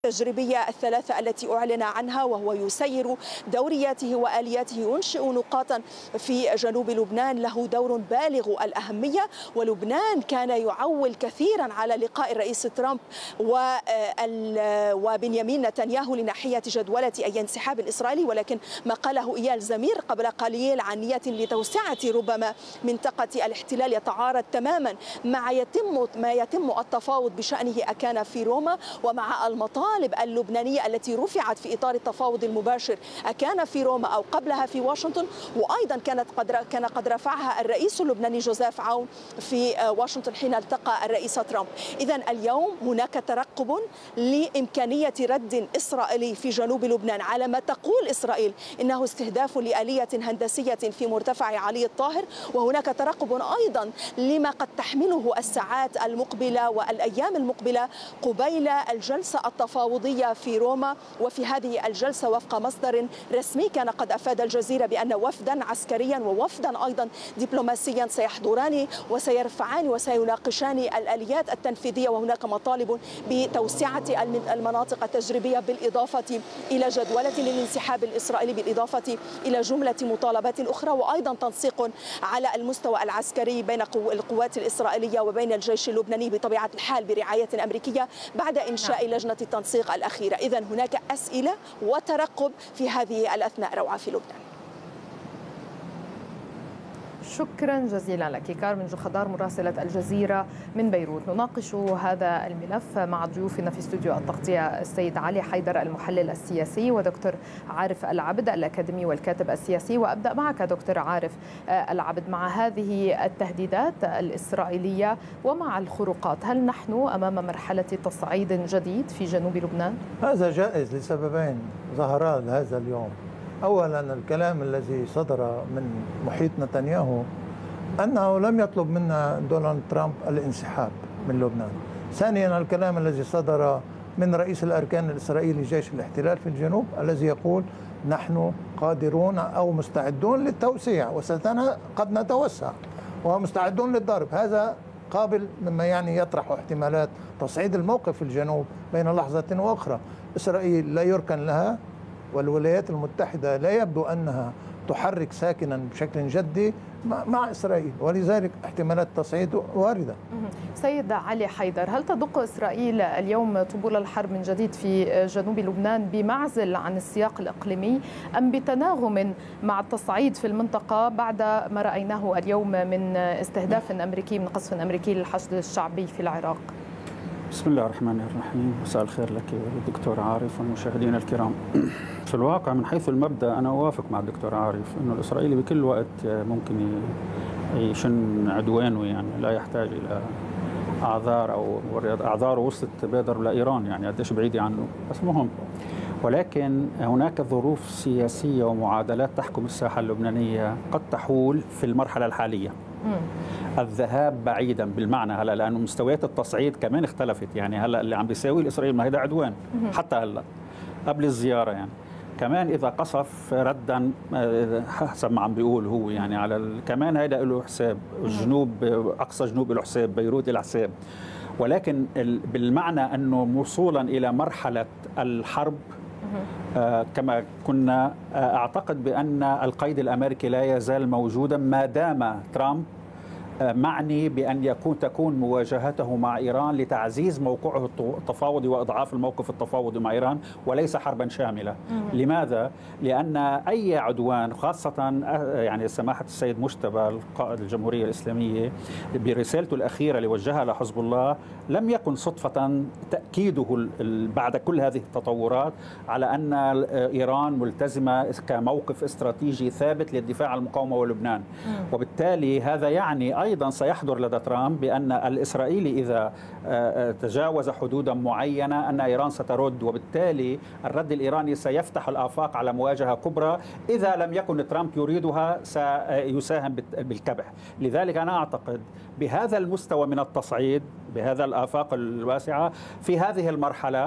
التجريبية الثلاثة التي أعلن عنها، وهو يسير دورياته وآلياته، ينشئ نقاطا في جنوب لبنان له دور بالغ الأهمية. ولبنان كان يعول كثيرا على لقاء الرئيس ترامب وبنيامين نتنياهو لناحية جدولة أي انسحاب إسرائيلي، ولكن ما قاله إيال زمير قبل قليل عن نية لتوسعة ربما منطقة الاحتلال يتعارض تماما مع ما يتم التفاوض بشأنه أكان في روما، ومع المطالب اللبنانية التي رفعت في إطار التفاوض المباشر أكان في روما أو قبلها في واشنطن، وأيضا كان قد رفعها الرئيس اللبناني جوزيف عون في واشنطن حين التقى الرئيس ترامب. إذن اليوم هناك ترقب لإمكانية رد إسرائيلي في جنوب لبنان على ما تقول إسرائيل إنه استهداف لآلية هندسية في مرتفع علي الطاهر، وهناك ترقب أيضا لما قد تحمله الساعات المقبلة والأيام المقبلة قبيل الجلسة التفاوضية في روما. وفي هذه الجلسة وفق مصدر رسمي كان قد أفاد الجزيرة بأن وفدا عسكريا ووفدا أيضا دبلوماسيا سيحضران وسيرفعان وسيناقشان الآليات التنفيذية، وهناك مطالب بتوسعة المناطق التجريبية بالإضافة إلى جدولة للانسحاب الإسرائيلي، بالإضافة إلى جملة مطالبات أخرى، وأيضا تنسيق على المستوى العسكري بين القوات الإسرائيلية وبين الجيش اللبناني بطبيعة الحال برعاية أمريكية بعد إنشاء لجنة التنسيق الأخيرة. إذن هناك أسئلة وترقب في هذه الأثناء روعة في لبنان. شكرا جزيلا لك كارمن جخدار مراسلة الجزيرة من بيروت. نناقش هذا الملف مع ضيوفنا في استوديو التغطية السيد علي حيدر المحلل السياسي ودكتور عارف العبد الأكاديمي والكاتب السياسي. وأبدأ معك دكتور عارف العبد، مع هذه التهديدات الإسرائيلية ومع الخروقات، هل نحن أمام مرحلة تصعيد جديد في جنوب لبنان؟ هذا جائز لسببين ظهرا هذا اليوم. أولا الكلام الذي صدر من محيط نتنياهو أنه لم يطلب منا دونالد ترامب الانسحاب من لبنان. ثانيا الكلام الذي صدر من رئيس الأركان الإسرائيلي جيش الاحتلال في الجنوب الذي يقول نحن قادرون أو مستعدون للتوسيع قد نتوسع ومستعدون للضرب. هذا قابل مما يعني يطرح احتمالات تصعيد الموقف في الجنوب بين لحظة وأخرى. إسرائيل لا يركن لها، والولايات المتحدة لا يبدو أنها تحرك ساكنا بشكل جدي مع إسرائيل، ولذلك احتمالات التصعيد واردة. سيد علي حيدر، هل تدق إسرائيل اليوم طبول الحرب من جديد في جنوب لبنان بمعزل عن السياق الإقليمي أم بتناغم مع التصعيد في المنطقة بعد ما رأيناه اليوم من استهداف أمريكي، من قصف أمريكي للحشد الشعبي في العراق؟ بسم الله الرحمن الرحيم. مساء الخير لك والدكتور عارف والمشاهدين الكرام. في الواقع من حيث المبدأ أنا أوافق مع الدكتور عارف أنه الإسرائيلي بكل وقت ممكن يشن عدوانه، يعني لا يحتاج إلى أعذار أو أعذاره وصلت بادر لإيران، يعني قديش بعيدة عنه، بس مهم. ولكن هناك ظروف سياسية ومعادلات تحكم الساحة اللبنانية قد تحول في المرحلة الحالية. الذهاب بعيدا بالمعنى هلا، لانه مستويات التصعيد كمان اختلفت، يعني هلا اللي عم بيساوي الاسرائيلي ما هيدا عدوان حتى هلا قبل الزياره، يعني كمان اذا قصف ردا حسب ما عم بيقول هو، يعني على كمان هيدا له حساب، الجنوب اقصى جنوب له حساب، بيروت له حساب. ولكن بالمعنى انه وصولا الى مرحله الحرب كما كنا، اعتقد بان القيد الامريكي لا يزال موجودا ما دام ترامب معني بأن تكون مواجهته مع إيران لتعزيز موقعه التفاوضي وإضعاف الموقف التفاوضي مع إيران وليس حربا شاملة. لماذا؟ لأن أي عدوان، خاصة يعني سماحة السيد مجتبى القائد الجمهورية الإسلامية برسالته الأخيرة اللي وجهها لحزب الله، لم يكن صدفة تأكيده بعد كل هذه التطورات على أن إيران ملتزمة كموقف استراتيجي ثابت للدفاع عن المقاومة ولبنان. وبالتالي هذا يعني أيضا سيحضر لدى ترامب بأن الإسرائيلي إذا تجاوز حدودا معينة أن إيران سترد، وبالتالي الرد الإيراني سيفتح الآفاق على مواجهة كبرى. إذا لم يكن ترامب يريدها سيساهم بالكبح. لذلك أنا أعتقد بهذا المستوى من التصعيد، بهذا الآفاق الواسعة في هذه المرحلة،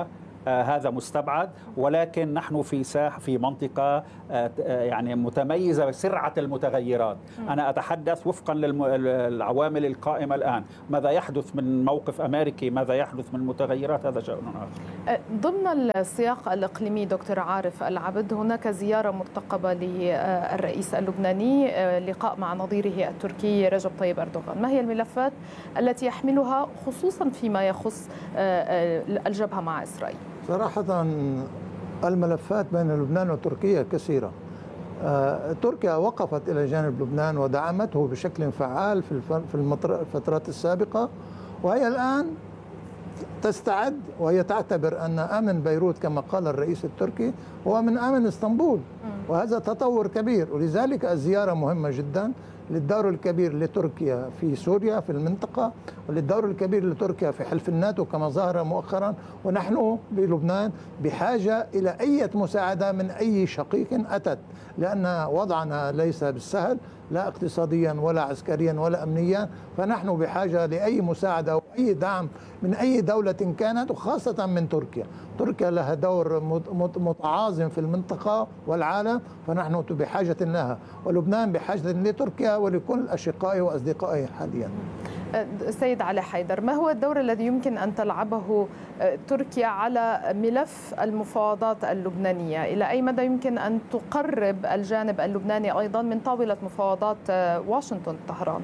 هذا مستبعد، ولكن نحن في منطقة يعني متميزة بسرعة المتغيرات. أنا أتحدث وفقا للعوامل القائمة الآن، ماذا يحدث من موقف أمريكي، ماذا يحدث من متغيرات، هذا شأن آخر. ضمن السياق الإقليمي دكتور عارف العبد، هناك زيارة مرتقبة للرئيس اللبناني، لقاء مع نظيره التركي رجب طيب أردوغان. ما هي الملفات التي يحملها خصوصا فيما يخص الجبهة مع إسرائيل؟ صراحة الملفات بين لبنان وتركيا كثيرة. تركيا وقفت إلى جانب لبنان ودعمته بشكل فعال في الفترات السابقة، وهي الآن تستعد وهي تعتبر أن أمن بيروت كما قال الرئيس التركي هو من أمن اسطنبول، وهذا تطور كبير. ولذلك الزيارة مهمة جدا للدور الكبير لتركيا في سوريا في المنطقة، وللدور الكبير لتركيا في حلف الناتو كما ظهر مؤخرا. ونحن بلبنان بحاجة إلى أي مساعدة من أي شقيق أتت، لأن وضعنا ليس بالسهل لا اقتصاديا ولا عسكريا ولا أمنيا، فنحن بحاجة لأي مساعدة وأي دعم من أي دولة كانت، وخاصة من تركيا. تركيا لها دور متعاظم في المنطقة والعالم، فنحن بحاجة لها، ولبنان بحاجة لتركيا ولكل أشقائه وأصدقائه حاليا. سيد علي حيدر، ما هو الدور الذي يمكن أن تلعبه تركيا على ملف المفاوضات اللبنانية؟ إلى أي مدى يمكن أن تقرب الجانب اللبناني أيضا من طاولة مفاوضات واشنطن طهران؟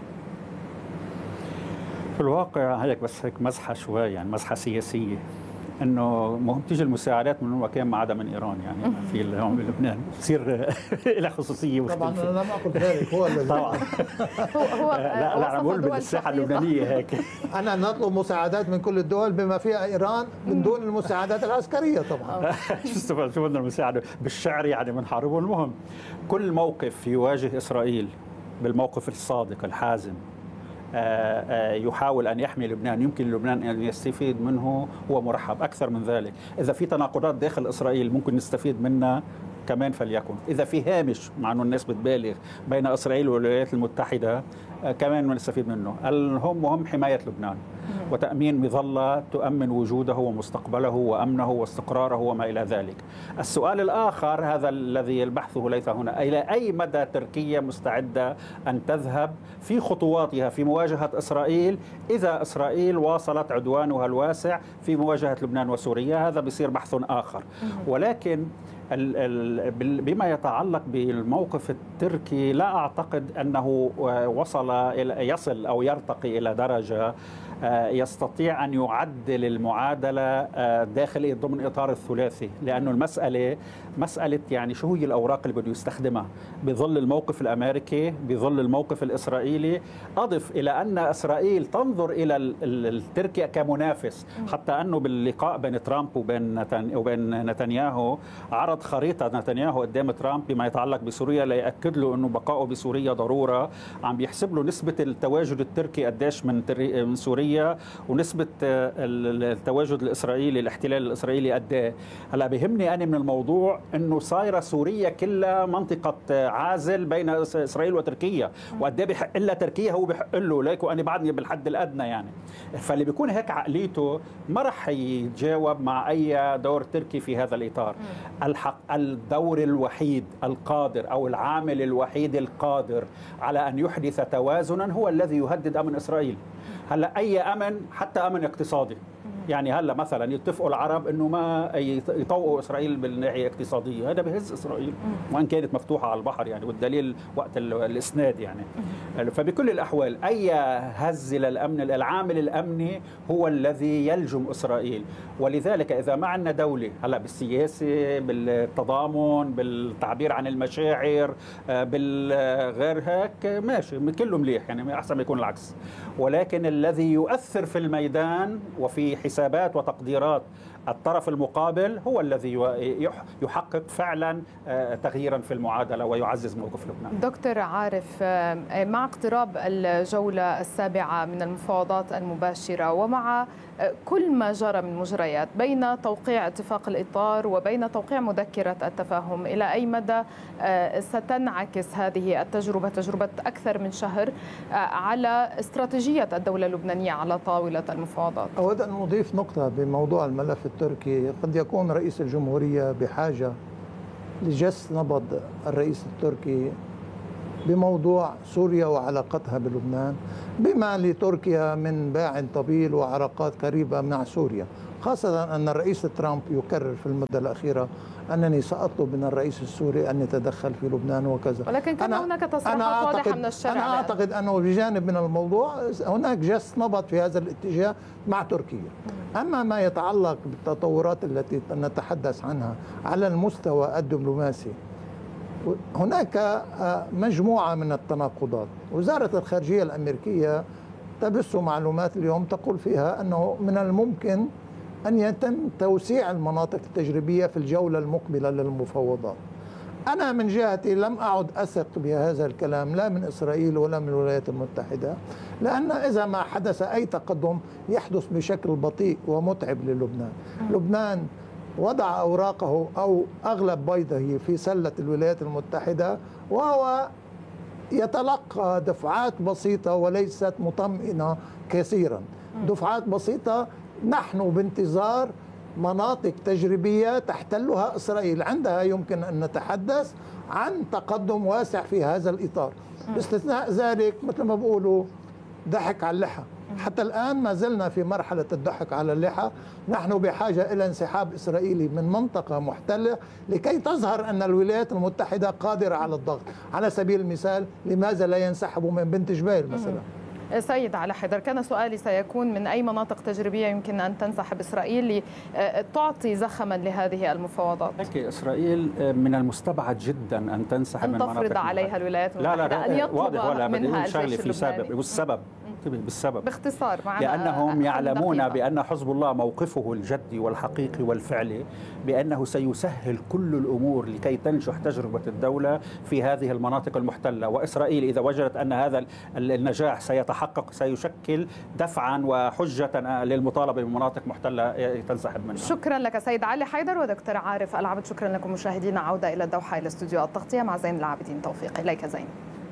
في الواقع هيك بس هيك مزحة شوي، يعني مزحة سياسية، انه مهم تيجي المساعدات من مكان ما عدا من ايران، يعني في اليوم بلبنان بصير لها خصوصيه مختلفه. طبعا انا لم اقل ذلك، هو الذي طبعا هو لا انا بقول بالساحه اللبنانيه هيك. انا نطلب مساعدات من كل الدول بما فيها ايران من دون المساعدات العسكريه طبعا. شو بدنا المساعده بالشعر يعني بنحاربه. المهم كل موقف يواجه اسرائيل بالموقف الصادق الحازم يحاول أن يحمي لبنان، يمكن لبنان أن يستفيد منه، هو مرحب. أكثر من ذلك، إذا في تناقضات داخل إسرائيل ممكن نستفيد منها كمان فليكن. إذا في هامش، مع أنه الناس بتبالغ، بين إسرائيل والولايات المتحدة كمان نستفيد منه. مهم حماية لبنان وتأمين مظلة تؤمن وجوده ومستقبله وأمنه واستقراره وما إلى ذلك. السؤال الآخر هذا الذي البحثه ليس هنا، إلى أي مدى تركيا مستعدة أن تذهب في خطواتها في مواجهة إسرائيل إذا إسرائيل واصلت عدوانها الواسع في مواجهة لبنان وسوريا؟ هذا بيصير بحث آخر. ولكن بما يتعلق بالموقف التركي، لا أعتقد أنه يصل أو يرتقي إلى درجة يستطيع أن يعدل المعادلة داخل ضمن إطار الثلاثي، لأنه مسألة يعني شو هي الأوراق اللي بده يستخدمها بظل الموقف الأمريكي بظل الموقف الإسرائيلي. أضف إلى أن إسرائيل تنظر إلى تركيا كمنافس، حتى أنه باللقاء بين ترامب وبين نتنياهو عرض خريطة نتنياهو قدام ترامب بما يتعلق بسوريا ليأكد له أنه بقائه بسوريا ضرورة. عم بيحسب له نسبة التواجد التركي قديش من سوريا ونسبة التواجد الإسرائيلي الاحتلال الإسرائيلي قد ايه. هلا بيهمني أنا من الموضوع أنه صايرة سوريا كلها منطقة عازل بين إسرائيل وتركيا، وقد ايه بحق لها تركيا هو بحق له، ليكو أنا بعدني بالحد الأدنى يعني. فاللي بيكون هيك عقليته ما رح يتجاوب مع أي دور تركي في هذا الإطار. الدور الوحيد القادر أو العامل الوحيد القادر على أن يحدث توازنا هو الذي يهدد أمن إسرائيل. هلا أي أمن، حتى أمن اقتصادي، يعني هلا مثلا يتفقوا العرب انه ما يطوقوا اسرائيل بالناحيه الاقتصاديه، هذا بهز اسرائيل وان كانت مفتوحه على البحر يعني، والدليل وقت الاسناد يعني. فبكل الاحوال اي هز للامن، العامل الامني هو الذي يلجم اسرائيل. ولذلك اذا ما عندنا دوله هلا بالسياسه بالتضامن بالتعبير عن المشاعر بالغير هيك ماشي كله مليح يعني، احسن ما يكون العكس. ولكن الذي يؤثر في الميدان وفي حسابات وتقديرات الطرف المقابل هو الذي يحقق فعلا تغييرا في المعادلة ويعزز موقف لبنان. دكتور عارف، مع اقتراب الجولة السابعة من المفاوضات المباشرة ومع كل ما جرى من مجريات بين توقيع اتفاق الإطار وبين توقيع مذكرة التفاهم، إلى أي مدى ستنعكس هذه التجربة، تجربة أكثر من شهر، على استراتيجية الدولة اللبنانية على طاولة المفاوضات؟ أود أن أضيف نقطة بموضوع الملف التركي قد يكون رئيس الجمهورية بحاجة لجس نبض الرئيس التركي بموضوع سوريا وعلاقتها بلبنان، بما لتركيا من باع طويل وعلاقات قريبة مع سوريا، خاصة أن الرئيس ترامب يكرر في المدة الأخيرة أنني سأطلب من الرئيس السوري أن يتدخل في لبنان وكذا. ولكن كان هناك تصريحات واضحة من الشارع. أنا أعتقد أنه بجانب من الموضوع هناك جس نبض في هذا الاتجاه مع تركيا. أما ما يتعلق بالتطورات التي نتحدث عنها على المستوى الدبلوماسي، هناك مجموعة من التناقضات. وزارة الخارجية الأمريكية تبث معلومات اليوم تقول فيها أنه من الممكن أن يتم توسيع المناطق التجريبية في الجولة المقبلة للمفاوضات. أنا من جهتي لم أعد أثق بهذا الكلام لا من إسرائيل ولا من الولايات المتحدة، لأن إذا ما حدث أي تقدم يحدث بشكل بطيء ومتعب للبنان. لبنان وضع أوراقه أو أغلب بيضه في سلة الولايات المتحدة، وهو يتلقى دفعات بسيطة وليست مطمئنة كثيرا، دفعات بسيطة. نحن بانتظار مناطق تجريبية تحتلها إسرائيل، عندها يمكن أن نتحدث عن تقدم واسع في هذا الإطار. باستثناء ذلك مثل ما بقولوا ضحك على اللحى. حتى الآن ما زلنا في مرحلة الضحك على اللحى. نحن بحاجة إلى انسحاب إسرائيلي من منطقة محتلة لكي تظهر أن الولايات المتحدة قادرة على الضغط. على سبيل المثال، لماذا لا ينسحبوا من بنت جبيل مثلا؟ سيد علي حيدر، كان سؤالي سيكون من أي مناطق تجريبية يمكن أن تنسحب إسرائيل لتعطي زخما لهذه المفاوضات؟ إسرائيل من المستبعد جدا أن تنسحب من مناطق، أن تفرض عليها الولايات المتحدة، أن يطلب منها الجيش اللبناني. بالسبب باختصار لأنهم يعلمون بأن حزب الله موقفه الجدي والحقيقي والفعلي بأنه سيسهل كل الأمور لكي تنجح تجربة الدولة في هذه المناطق المحتلة. وإسرائيل إذا وجدت أن هذا النجاح سيتحقق سيشكل دفعا وحجة للمطالبة بمناطق محتلة تنسحب منها. شكرا لك سيد علي حيدر ودكتور عارف العبد. شكرا لكم مشاهدينا. عودة إلى الدوحة إلى استوديو التغطية مع زين العابدين. توفيق إليك زين.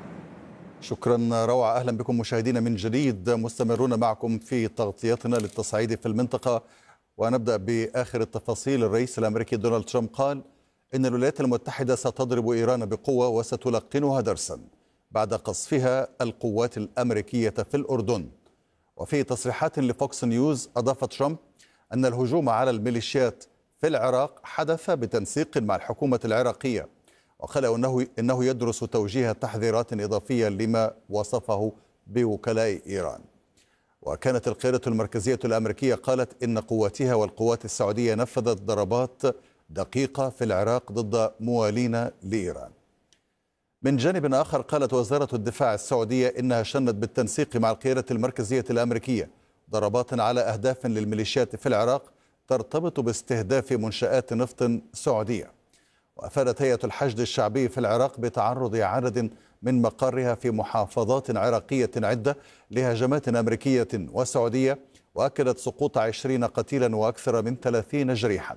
شكرا روعة. أهلا بكم مشاهدينا من جديد، مستمرون معكم في تغطيتنا للتصعيد في المنطقة. ونبدأ بآخر التفاصيل. الرئيس الأمريكي دونالد ترامب قال إن الولايات المتحدة ستضرب إيران بقوة وستلقنها درسا بعد قصفها القوات الأمريكية في الأردن. وفي تصريحات لفوكس نيوز أضاف ترامب أن الهجوم على الميليشيات في العراق حدث بتنسيق مع الحكومة العراقية، وقال إنه يدرس توجيه تحذيرات إضافية لما وصفه بوكلاء إيران. وكانت القيادة المركزية الأمريكية قالت إن قواتها والقوات السعودية نفذت ضربات دقيقة في العراق ضد موالين لإيران. من جانب آخر قالت وزارة الدفاع السعودية إنها شنت بالتنسيق مع القيادة المركزية الأمريكية ضربات على أهداف للميليشيات في العراق ترتبط باستهداف منشآت نفط سعودية. وأفادت هيئة الحشد الشعبي في العراق بتعرض عدد من مقارها في محافظات عراقية عدة لهجمات أمريكية وسعودية، وأكدت سقوط 20 قتيلا وأكثر من 30 جريحا.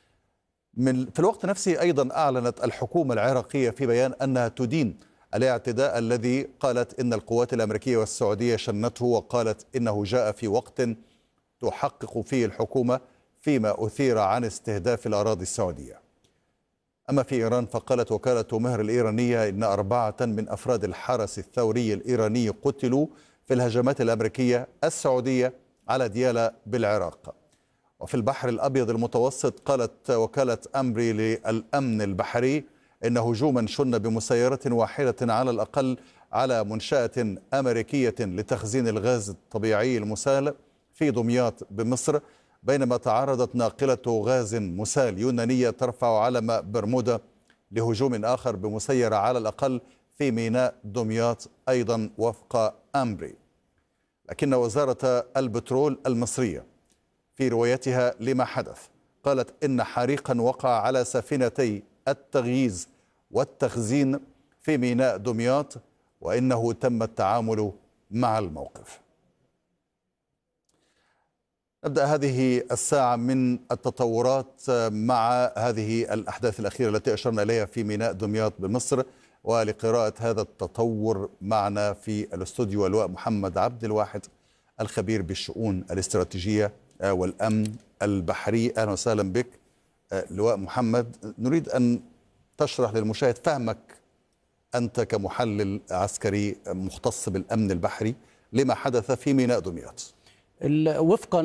في الوقت نفسه أيضا أعلنت الحكومة العراقية في بيان أنها تدين الاعتداء الذي قالت إن القوات الأمريكية والسعودية شنته، وقالت إنه جاء في وقت تحقق فيه الحكومة فيما أثير عن استهداف الأراضي السعودية. أما في إيران فقالت وكالة مهر الإيرانية إن 4 من أفراد الحرس الثوري الإيراني قتلوا في الهجمات الأمريكية السعودية على ديالى بالعراق. وفي البحر الأبيض المتوسط قالت وكالة أمري للأمن البحري إن هجوما شن بمسيرة واحدة على الأقل على منشأة أمريكية لتخزين الغاز الطبيعي المسال في دمياط بمصر، بينما تعرضت ناقلة غاز مسال يونانية ترفع علم برمودا لهجوم آخر بمسيرة على الأقل في ميناء دمياط أيضا وفق أمبري. لكن وزارة البترول المصرية في روايتها لما حدث قالت إن حريقا وقع على سفينتي التغييز والتخزين في ميناء دمياط، وإنه تم التعامل مع الموقف. نبدأ هذه الساعة من التطورات مع هذه الأحداث الأخيرة التي أشرنا إليها في ميناء دمياط بمصر. ولقراءة هذا التطور معنا في الاستوديو اللواء محمد عبد الواحد الخبير بالشؤون الاستراتيجية والأمن البحري. أهلا وسهلا بك لواء محمد. نريد أن تشرح للمشاهد فهمك أنت كمحلل عسكري مختص بالأمن البحري لما حدث في ميناء دمياط. وفقا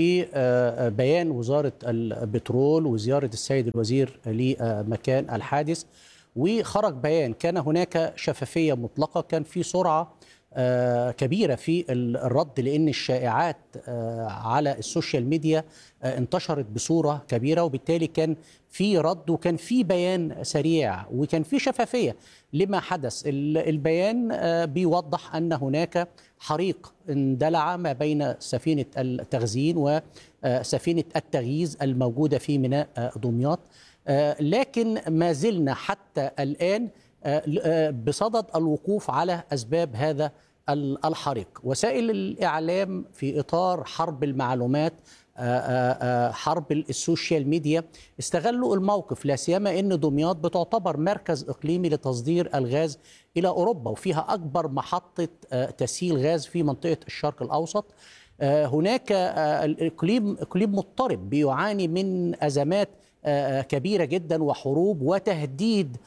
لبيان وزارة البترول وزيارة السيد الوزير لمكان الحادث، وخرج بيان كان هناك شفافية مطلقة، كان في سرعة كبيرة في الرد، لأن الشائعات على السوشيال ميديا انتشرت بصورة كبيرة، وبالتالي كان في رد وكان في بيان سريع وكان في شفافية لما حدث. البيان بيوضح أن هناك حريق اندلع ما بين سفينة التخزين وسفينة التغييز الموجودة في ميناء دمياط، لكن ما زلنا حتى الآن بصدد الوقوف على أسباب هذا الحريق. وسائل الإعلام في إطار حرب المعلومات، حرب السوشيال ميديا، استغلوا الموقف، لا سيما أن دمياط بتعتبر مركز إقليمي لتصدير الغاز إلى أوروبا، وفيها أكبر محطة تسييل غاز في منطقة الشرق الأوسط. هناك إقليم مضطرب بيعاني من أزمات كبيرة جدا وحروب وتهديد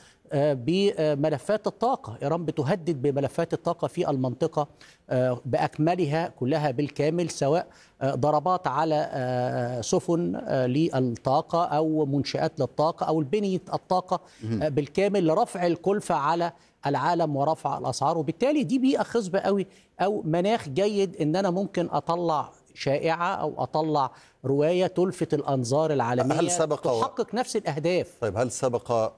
بملفات الطاقة. إيران بتهدد بملفات الطاقة في المنطقة بأكملها كلها بالكامل، سواء ضربات على سفن للطاقة أو منشآت للطاقة أو البنية الطاقة بالكامل، لرفع الكلفة على العالم ورفع الأسعار. وبالتالي دي بيئة خصبة قوي أو مناخ جيد إن أنا ممكن أطلع شائعة أو أطلع رواية تلفت الأنظار العالمية، هل سبق تحقق نفس الأهداف. طيب هل سبق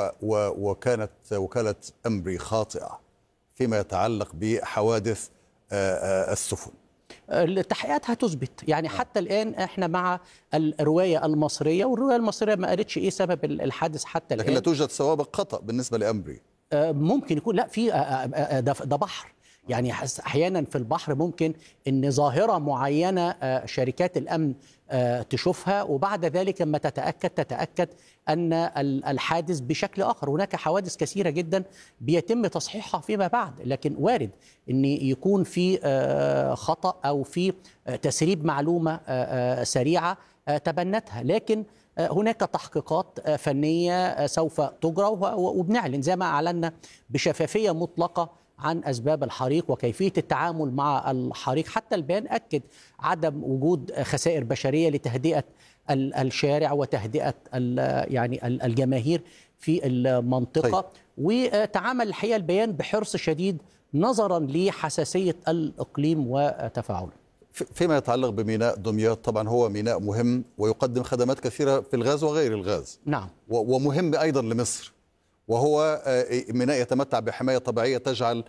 وكانت وكالة أمري خاطئة فيما يتعلق بحوادث السفن؟ التحقيقات هتثبت، يعني حتى الآن احنا مع الرواية المصرية، والرواية المصرية ما قالتش ايه سبب الحادث حتى الآن. لكن لا توجد سوابق خطأ بالنسبة لأمري. ممكن يكون لا، في ده بحر، يعني احيانا في البحر ممكن ان ظاهرة معينة شركات الأمن تشوفها، وبعد ذلك لما تتأكد أن الحادث بشكل آخر. هناك حوادث كثيرة جدا بيتم تصحيحها فيما بعد، لكن وارد أن يكون في خطأ أو في تسريب معلومة سريعة تبنتها، لكن هناك تحقيقات فنية سوف تجرى، وبنعلن زي ما أعلنا بشفافية مطلقة عن أسباب الحريق وكيفية التعامل مع الحريق. حتى البيان أكد عدم وجود خسائر بشرية لتهدئة الشارع وتهدئة يعني الجماهير في المنطقة. طيب. وتعامل الحقيقة البيان بحرص شديد نظرا لحساسية الإقليم وتفاعله. فيما يتعلق بميناء دمياط، طبعا هو ميناء مهم ويقدم خدمات كثيرة في الغاز وغير الغاز. نعم. ومهم أيضا لمصر، وهو ميناء يتمتع بحماية طبيعية تجعل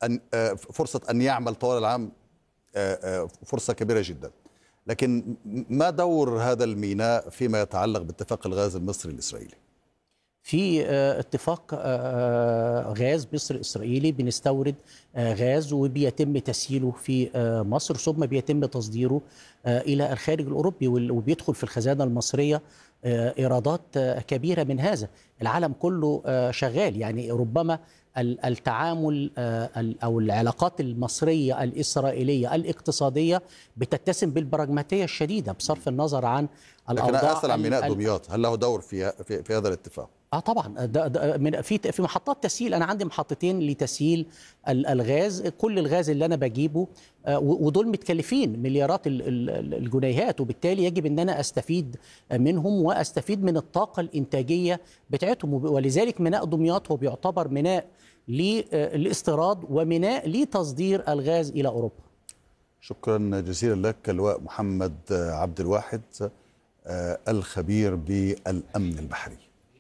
فرصة أن يعمل طوال العام فرصة كبيرة جدا. لكن ما دور هذا الميناء فيما يتعلق باتفاق الغاز المصري الإسرائيلي؟ في اتفاق غاز مصري إسرائيلي بنستورد غاز وبيتم تسييله في مصر، ثم بيتم تصديره إلى الخارج الأوروبي، وبيدخل في الخزانة المصرية إيرادات كبيرة من هذا. العالم كله شغال، يعني ربما التعامل أو العلاقات المصرية الإسرائيلية الاقتصادية بتتسم بالبراغماتية الشديدة بصرف النظر عن الأوضاع. لكن أنا أسأل عن ميناء دمياط، هل له دور في هذا الاتفاق؟ طبعا في محطات تسييل. انا عندي محطتين لتسييل الغاز، كل الغاز اللي انا بجيبه ودول متكلفين مليارات الجنيهات، وبالتالي يجب ان انا استفيد منهم واستفيد من الطاقه الانتاجيه بتاعتهم. ولذلك ميناء دمياط هو بيعتبر ميناء للاستيراد وميناء لتصدير الغاز الى اوروبا. شكرا جزيلا لك اللواء محمد عبد الواحد الخبير بالامن البحري.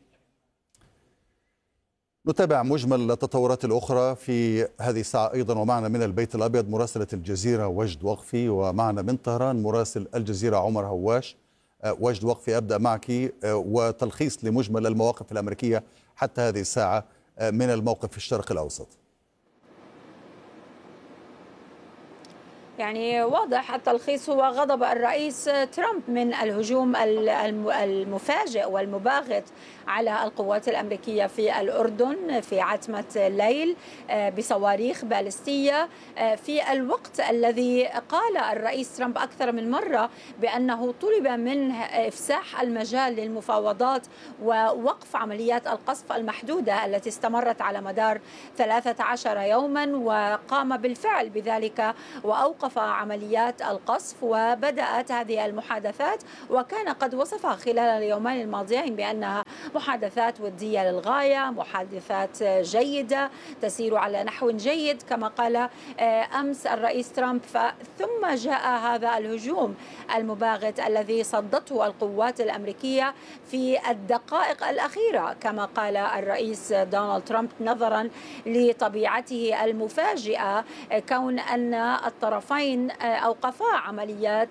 نتابع مجمل التطورات الأخرى في هذه الساعة أيضا، ومعنا من البيت الأبيض مراسلة الجزيرة وجد وقفي، ومعنا من طهران مراسل الجزيرة عمر هواش. وجد وقفي، أبدأ معك وتلخيص لمجمل المواقف الأمريكية حتى هذه الساعة من الموقف في الشرق الأوسط. يعني واضح التلخيص هو غضب الرئيس ترامب من الهجوم المفاجئ والمباغت على القوات الأمريكية في الأردن في عتمة الليل بصواريخ باليستية، في الوقت الذي قال الرئيس ترامب أكثر من مرة بأنه طلب منه إفساح المجال للمفاوضات ووقف عمليات القصف المحدودة التي استمرت على مدار 13 يوما، وقام بالفعل بذلك وأوقف عمليات القصف وبدأت هذه المحادثات، وكان قد وصفها خلال اليومين الماضيين بأنها محادثات ودية للغاية، محادثات جيدة تسير على نحو جيد كما قال أمس الرئيس ترامب. ثم جاء هذا الهجوم المباغت الذي صدته القوات الأمريكية في الدقائق الأخيرة كما قال الرئيس دونالد ترامب، نظرا لطبيعته المفاجئة كون أن الطرفين أوقفا عمليات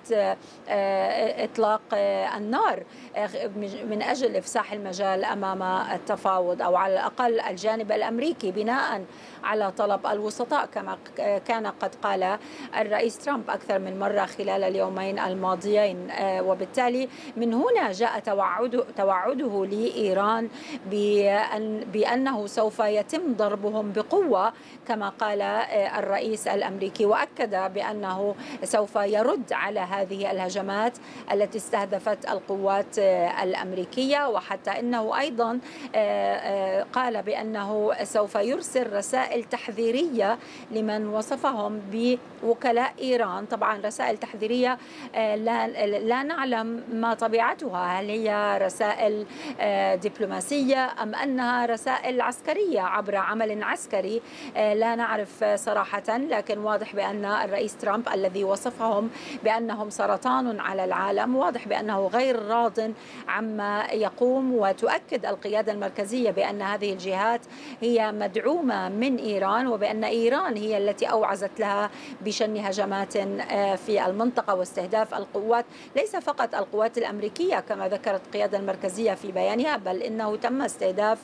إطلاق النار من أجل إفساح المجال أمام التفاوض، أو على الأقل الجانب الأمريكي بناء على طلب الوسطاء كما كان قد قال الرئيس ترامب أكثر من مرة خلال اليومين الماضيين. وبالتالي من هنا جاء توعده لإيران بأنه سوف يتم ضربهم بقوة كما قال الرئيس الأمريكي، وأكد بأنه سوف يرد على هذه الهجمات التي استهدفت القوات الأمريكية، وحتى أنه أيضا قال بأنه سوف يرسل رسائل تحذيرية لمن وصفهم بوكلاء إيران. طبعا رسائل تحذيرية لا نعلم ما طبيعتها، هل هي رسائل دبلوماسية أم أنها رسائل عسكرية عبر عمل عسكري، لا نعرف صراحة، لكن واضح بأن الرئيس ترامب الذي وصفهم بأنهم سرطان على العالم واضح بأنه غير راض عما يقوم، وتؤكد القيادة المركزية بأن هذه الجهات هي مدعومة من إيران، وبأن إيران هي التي أوعزت لها بشن هجمات في المنطقة واستهداف القوات، ليس فقط القوات الأمريكية كما ذكرت القيادة المركزية في بيانها، بل إنه تم استهداف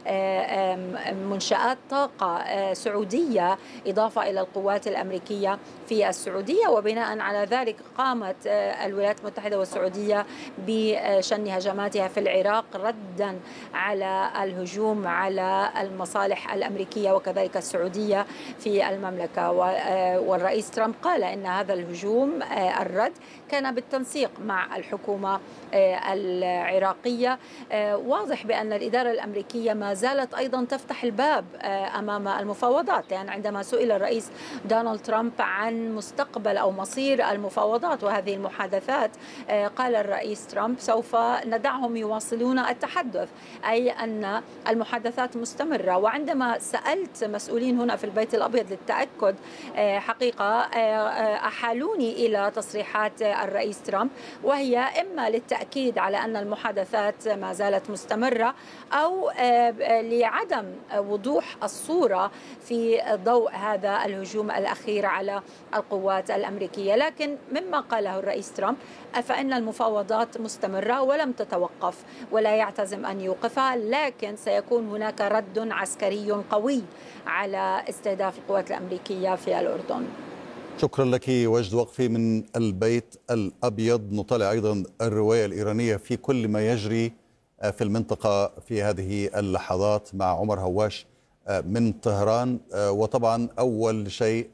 منشآت طاقة سعودية إضافة إلى القوات الأمريكية في السعودية. وبناء على ذلك قامت الولايات المتحدة والسعودية بشن هجماتها في العراق ردا على الهجوم على المصالح الأمريكية وكذلك السعودية في المملكة. والرئيس ترامب قال إن هذا الهجوم الرد كان بالتنسيق مع الحكومة العراقية. واضح بأن الإدارة الأمريكية ما زالت أيضا تفتح الباب أمام المفاوضات، لأن عندما سئل الرئيس دونالد ترامب عن مستقبل أو مصير المفاوضات وهذه المحادثات قال الرئيس ترامب سوف ندعهم يواصلون التحدث، أي أن المحادثات مستمرة. وعندما سألت مسؤولين هنا في البيت الأبيض للتأكد حقيقة أحالوني إلى تصريحات الرئيس ترامب، وهي إما للتأكيد على أن المحادثات ما زالت مستمرة أو لعدم وضوح الصورة في ضوء هذا الهجوم الأخير على القوات الأمريكية. لكن مما قاله الرئيس ترامب فإن المفاوضات مستمرة ولم تتوقف ولا يعتزم أن يوقفها، لكن سيكون هناك رد عسكري قوي على استهداف القوات الأمريكية في الأردن. شكرا لك وجد وقفي من البيت الأبيض. نطالع أيضا الرواية الإيرانية في كل ما يجري في المنطقة في هذه اللحظات مع عمر هواش من طهران. وطبعا أول شيء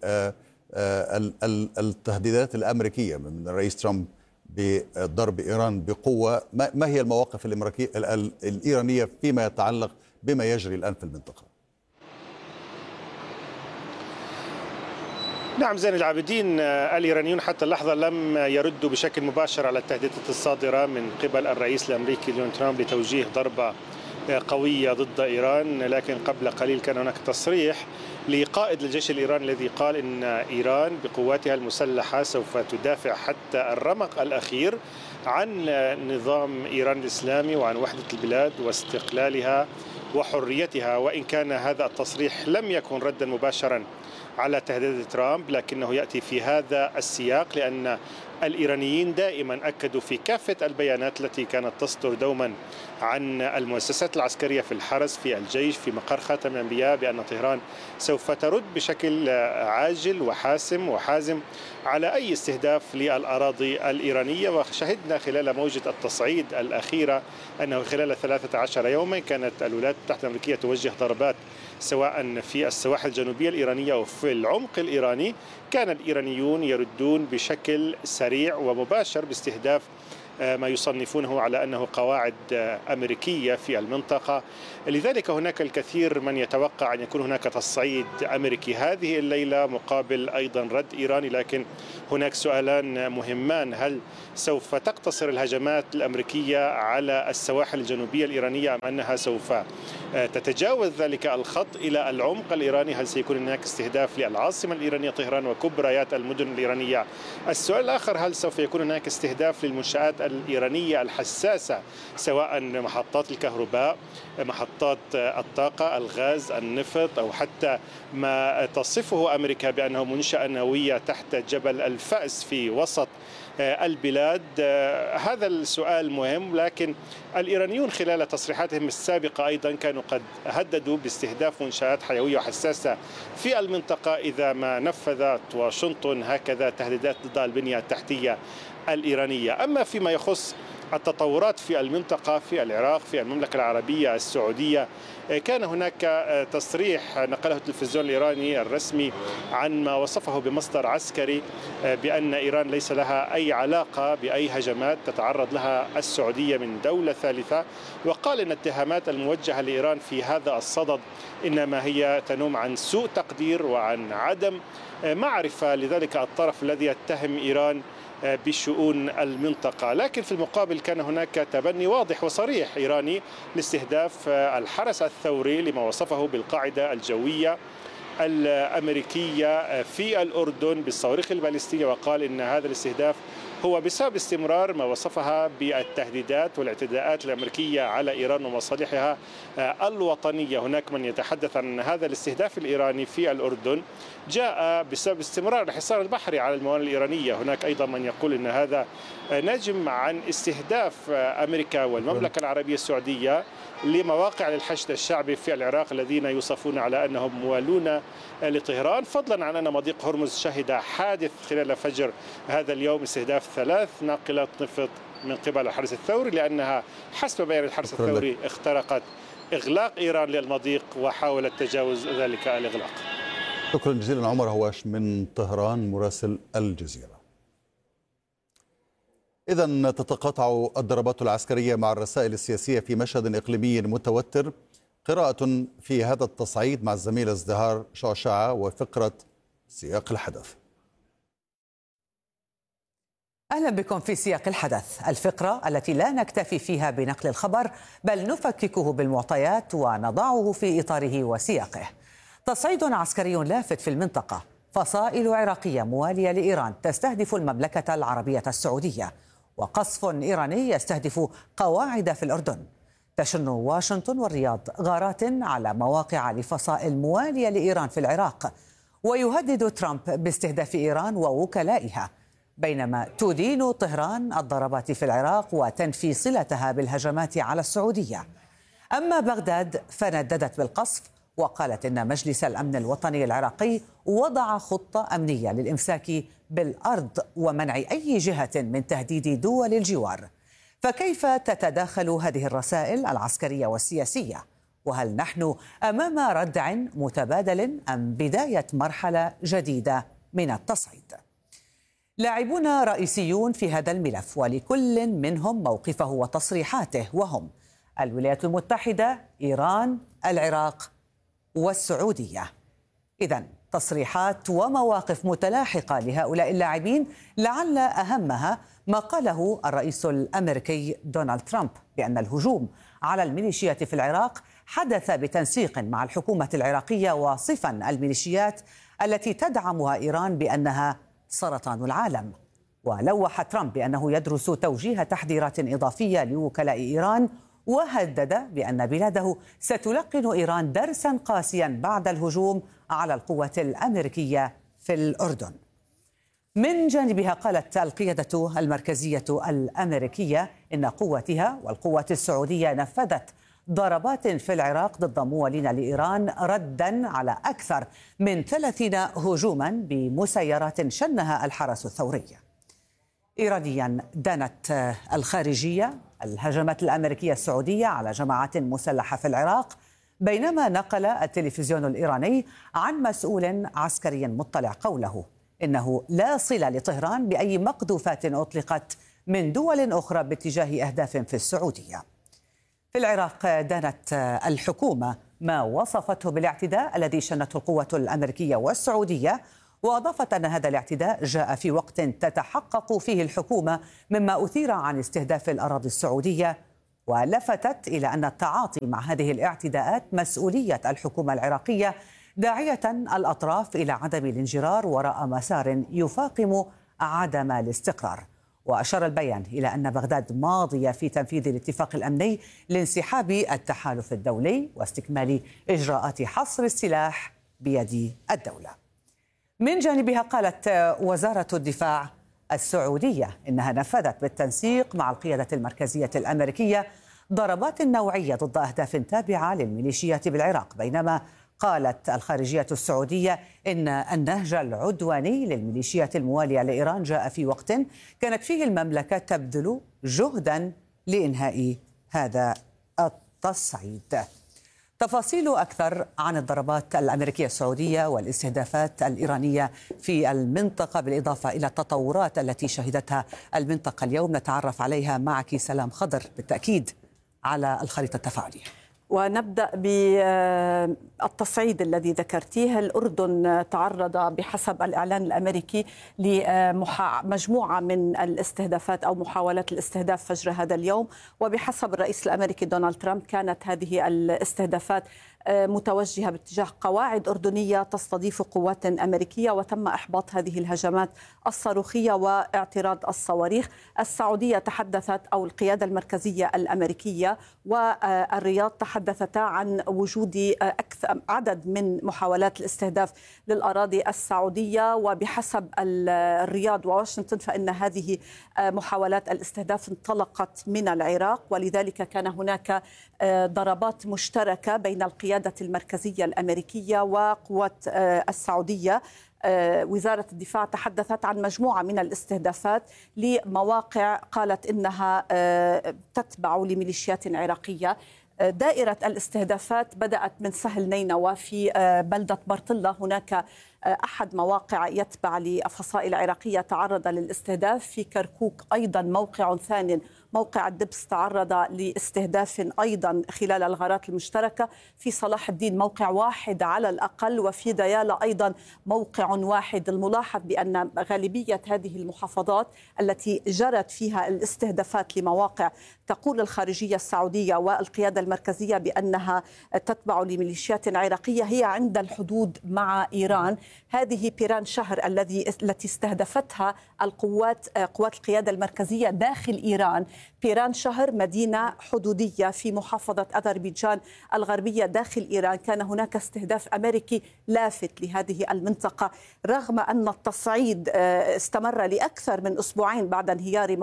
التهديدات الأمريكية من الرئيس ترامب بضرب إيران بقوة. ما هي المواقف الإيرانية فيما يتعلق بما يجري الآن في المنطقة؟ نعم زين العابدين، الإيرانيون حتى اللحظة لم يردوا بشكل مباشر على التهديدات الصادرة من قبل الرئيس الأمريكي دونالد ترامب لتوجيه ضربة قوية ضد إيران، لكن قبل قليل كان هناك تصريح لقائد الجيش الإيراني الذي قال إن إيران بقواتها المسلحة سوف تدافع حتى الرمق الأخير عن نظام إيران الإسلامي وعن وحدة البلاد واستقلالها وحريتها. وإن كان هذا التصريح لم يكن ردا مباشرا على تهديد ترامب، لكنه يأتي في هذا السياق لأن الإيرانيين دائما أكدوا في كافة البيانات التي كانت تصدر دوما عن المؤسسات العسكرية في الحرس، في الجيش، في مقر خاتم الأنبياء، بأن طهران سوف ترد بشكل عاجل وحازم على أي استهداف للأراضي الإيرانية. وشهدنا خلال موجة التصعيد الأخيرة أنه خلال 13 يوما كانت الولايات المتحدة الأمريكية توجه ضربات سواء في السواحل الجنوبية الإيرانية وفي العمق الإيراني. كان الإيرانيون يردون بشكل سريع ومباشر باستهداف ما يصنفونه على أنه قواعد أمريكية في المنطقة. لذلك هناك الكثير من يتوقع أن يكون هناك تصعيد أمريكي هذه الليلة مقابل أيضا رد إيراني، لكن هناك سؤالان مهمان: هل سوف تقتصر الهجمات الأمريكية على السواحل الجنوبية الإيرانية أم أنها سوف تتجاوز ذلك الخط إلى العمق الإيراني؟ هل سيكون هناك استهداف للعاصمة الإيرانية طهران وكبريات المدن الإيرانية؟ السؤال الآخر: هل سوف يكون هناك استهداف للمنشآت الإيرانية الحساسة سواء محطات الكهرباء، محطات الطاقة، الغاز، النفط، أو حتى ما تصفه أمريكا بأنه منشأة نووية تحت جبل الفأس في وسط البلاد؟ هذا السؤال مهم، لكن الإيرانيون خلال تصريحاتهم السابقة أيضا كانوا قد هددوا باستهداف منشآت حيوية وحساسة في المنطقة إذا ما نفذت واشنطن هكذا تهديدات ضد البنية التحتية الإيرانية. أما فيما يخص التطورات في المنطقة، في العراق، في المملكة العربية السعودية، كان هناك تصريح نقله التلفزيون الإيراني الرسمي عن ما وصفه بمصدر عسكري بأن إيران ليس لها أي علاقة بأي هجمات تتعرض لها السعودية من دولة ثالثة، وقال إن الاتهامات الموجهة لإيران في هذا الصدد إنما هي تنم عن سوء تقدير وعن عدم معرفة لذلك الطرف الذي يتهم إيران بشؤون المنطقة. لكن في المقابل كان هناك تبني واضح وصريح إيراني لاستهداف الحرس الثوري لما وصفه بالقاعدة الجوية الأمريكية في الأردن بالصواريخ البالستية، وقال إن هذا الاستهداف هو بسبب استمرار ما وصفها بالتهديدات والاعتداءات الأمريكية على إيران ومصالحها الوطنية. هناك من يتحدث عن هذا الاستهداف الإيراني في الأردن جاء بسبب استمرار الحصار البحري على الموانئ الإيرانية. هناك أيضا من يقول أن هذا نجم عن استهداف أمريكا والمملكة العربية السعودية لمواقع للحشد الشعبي في العراق الذين يوصفون على أنهم موالون لطهران، فضلا عن أن مضيق هرمز شهد حادث خلال فجر هذا اليوم استهداف 3 ناقلات نفط من قبل الحرس الثوري، لأنها حسب بيان الحرس الثوري اخترقت إغلاق إيران للمضيق وحاولت تجاوز ذلك الإغلاق. شكرا جزيلا عمر هواش من طهران مراسل الجزيرة. إذن تتقاطع الضربات العسكرية مع الرسائل السياسية في مشهد إقليمي متوتر. قراءة في هذا التصعيد مع الزميل ازدهار شعشعة وفقرة سياق الحدث. أهلا بكم في سياق الحدث، الفقرة التي لا نكتفي فيها بنقل الخبر بل نفككه بالمعطيات ونضعه في إطاره وسياقه. تصعيد عسكري لافت في المنطقة، فصائل عراقية موالية لإيران تستهدف المملكة العربية السعودية، وقصف إيراني يستهدف قواعد في الأردن. تشن واشنطن والرياض غارات على مواقع لفصائل موالية لإيران في العراق، ويهدد ترامب باستهداف إيران ووكلائها، بينما تدين طهران الضربات في العراق وتنفي صلتها بالهجمات على السعودية. أما بغداد فنددت بالقصف وقالت إن مجلس الأمن الوطني العراقي وضع خطة أمنية للإمساك بالأرض ومنع أي جهة من تهديد دول الجوار. فكيف تتداخل هذه الرسائل العسكرية والسياسية؟ وهل نحن أمام ردع متبادل أم بداية مرحلة جديدة من التصعيد؟ لاعبون رئيسيون في هذا الملف، ولكل منهم موقفه وتصريحاته، وهم الولايات المتحدة، إيران، العراق والسعودية. إذن تصريحات ومواقف متلاحقة لهؤلاء اللاعبين، لعل أهمها ما قاله الرئيس الأمريكي دونالد ترامب بأن الهجوم على الميليشيات في العراق حدث بتنسيق مع الحكومة العراقية، واصفا الميليشيات التي تدعمها إيران بأنها سرطان العالم. ولوح ترامب بأنه يدرس توجيه تحذيرات إضافية لوكلاء إيران، وهدد بأن بلاده ستلقن إيران درسا قاسيا بعد الهجوم على القوات الأمريكية في الأردن. من جانبها قالت القيادة المركزية الأمريكية إن قواتها والقوات السعودية نفذت ضربات في العراق ضد موالين لإيران ردا على أكثر من 30 هجوما بمسيرات شنها الحرس الثوري. إيرانيا دانت الخارجية الهجمات الأمريكية السعودية على جماعات مسلحة في العراق، بينما نقل التلفزيون الإيراني عن مسؤول عسكري مطلع قوله إنه لا صلة لطهران بأي مقذوفات أطلقت من دول أخرى باتجاه أهداف في السعودية. في العراق دانت الحكومة ما وصفته بالاعتداء الذي شنته القوة الأمريكية والسعودية، وأضافت أن هذا الاعتداء جاء في وقت تتحقق فيه الحكومة مما أثير عن استهداف الأراضي السعودية، ولفتت إلى أن التعاطي مع هذه الاعتداءات مسؤولية الحكومة العراقية، داعية الأطراف إلى عدم الانجرار وراء مسار يفاقم عدم الاستقرار. وأشار البيان إلى أن بغداد ماضية في تنفيذ الاتفاق الأمني لانسحاب التحالف الدولي واستكمال إجراءات حصر السلاح بيد الدولة. من جانبها قالت وزارة الدفاع السعودية إنها نفذت بالتنسيق مع القيادة المركزية الأمريكية ضربات نوعية ضد أهداف تابعة للميليشيات بالعراق، بينما قالت الخارجية السعودية إن النهج العدواني للميليشيات الموالية لإيران جاء في وقت كانت فيه المملكة تبذل جهدا لإنهاء هذا التصعيد. تفاصيل أكثر عن الضربات الأمريكية السعودية والاستهدافات الإيرانية في المنطقة، بالإضافة إلى التطورات التي شهدتها المنطقة اليوم، نتعرف عليها معك سلام خضر بالتأكيد على الخريطة التفاعلية. ونبدأ بالتصعيد الذي ذكرتيه. الأردن تعرض بحسب الإعلان الأمريكي لمجموعة من الاستهدافات أو محاولات الاستهداف فجر هذا اليوم، وبحسب الرئيس الأمريكي دونالد ترامب كانت هذه الاستهدافات متوجهة باتجاه قواعد أردنية تستضيف قوات أمريكية، وتم إحباط هذه الهجمات الصاروخية واعتراض الصواريخ. السعودية تحدثت أو القيادة المركزية الأمريكية والرياض تحدثتا عن وجود عدد من محاولات الاستهداف للأراضي السعودية، وبحسب الرياض وواشنطن فإن هذه محاولات الاستهداف انطلقت من العراق، ولذلك كان هناك ضربات مشتركة بين القيادة المركزية الأمريكية وقوات السعودية. وزارة الدفاع تحدثت عن مجموعة من الاستهدافات لمواقع قالت إنها تتبع لميليشيات عراقية. دائرة الاستهدافات بدأت من سهل نينوى في بلدة برطلة، هناك أحد مواقع يتبع لفصائل عراقية تعرض للاستهداف. في كركوك أيضا موقع ثاني، موقع الدبس، تعرض لاستهداف أيضا خلال الغارات المشتركة. في صلاح الدين موقع واحد على الأقل، وفي ديالى أيضا موقع واحد. الملاحظ بأن غالبية هذه المحافظات التي جرت فيها الاستهدافات لمواقع تقول الخارجية السعودية والقيادة المركزية بأنها تتبع لميليشيات عراقية هي عند الحدود مع إيران. هذه بيران شهر التي استهدفتها قوات القيادة المركزية داخل إيران. بيران شهر مدينة حدودية في محافظة أذربيجان الغربية داخل إيران. كان هناك استهداف أمريكي لافت لهذه المنطقة، رغم أن التصعيد استمر لأكثر من أسبوعين بعد انهيار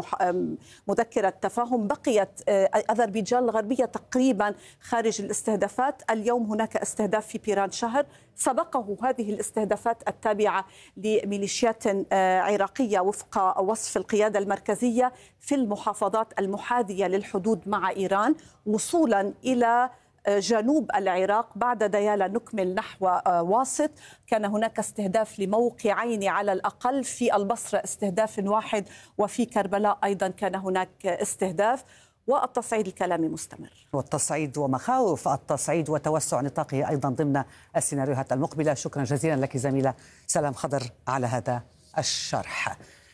مذكرة تفاهم. بقيت أذربيجان الغربية تقريبا خارج الاستهدافات. اليوم هناك استهداف في بيران شهر، سبقه هذه الاستهدافات التابعة لميليشيات عراقية وفق وصف القيادة المركزية في المحافظات المحاذية للحدود مع إيران، وصولا إلى جنوب العراق. بعد ديالى نكمل نحو واسط. كان هناك استهداف لموقعين على الأقل، في البصرة استهداف واحد، وفي كربلاء أيضا كان هناك استهداف. والتصعيد الكلامي مستمر، والتصعيد ومخاوف التصعيد وتوسع نطاقه أيضا ضمن السيناريوهات المقبلة. شكرا جزيلا لك زميلة سلام خضر على هذا الشرح.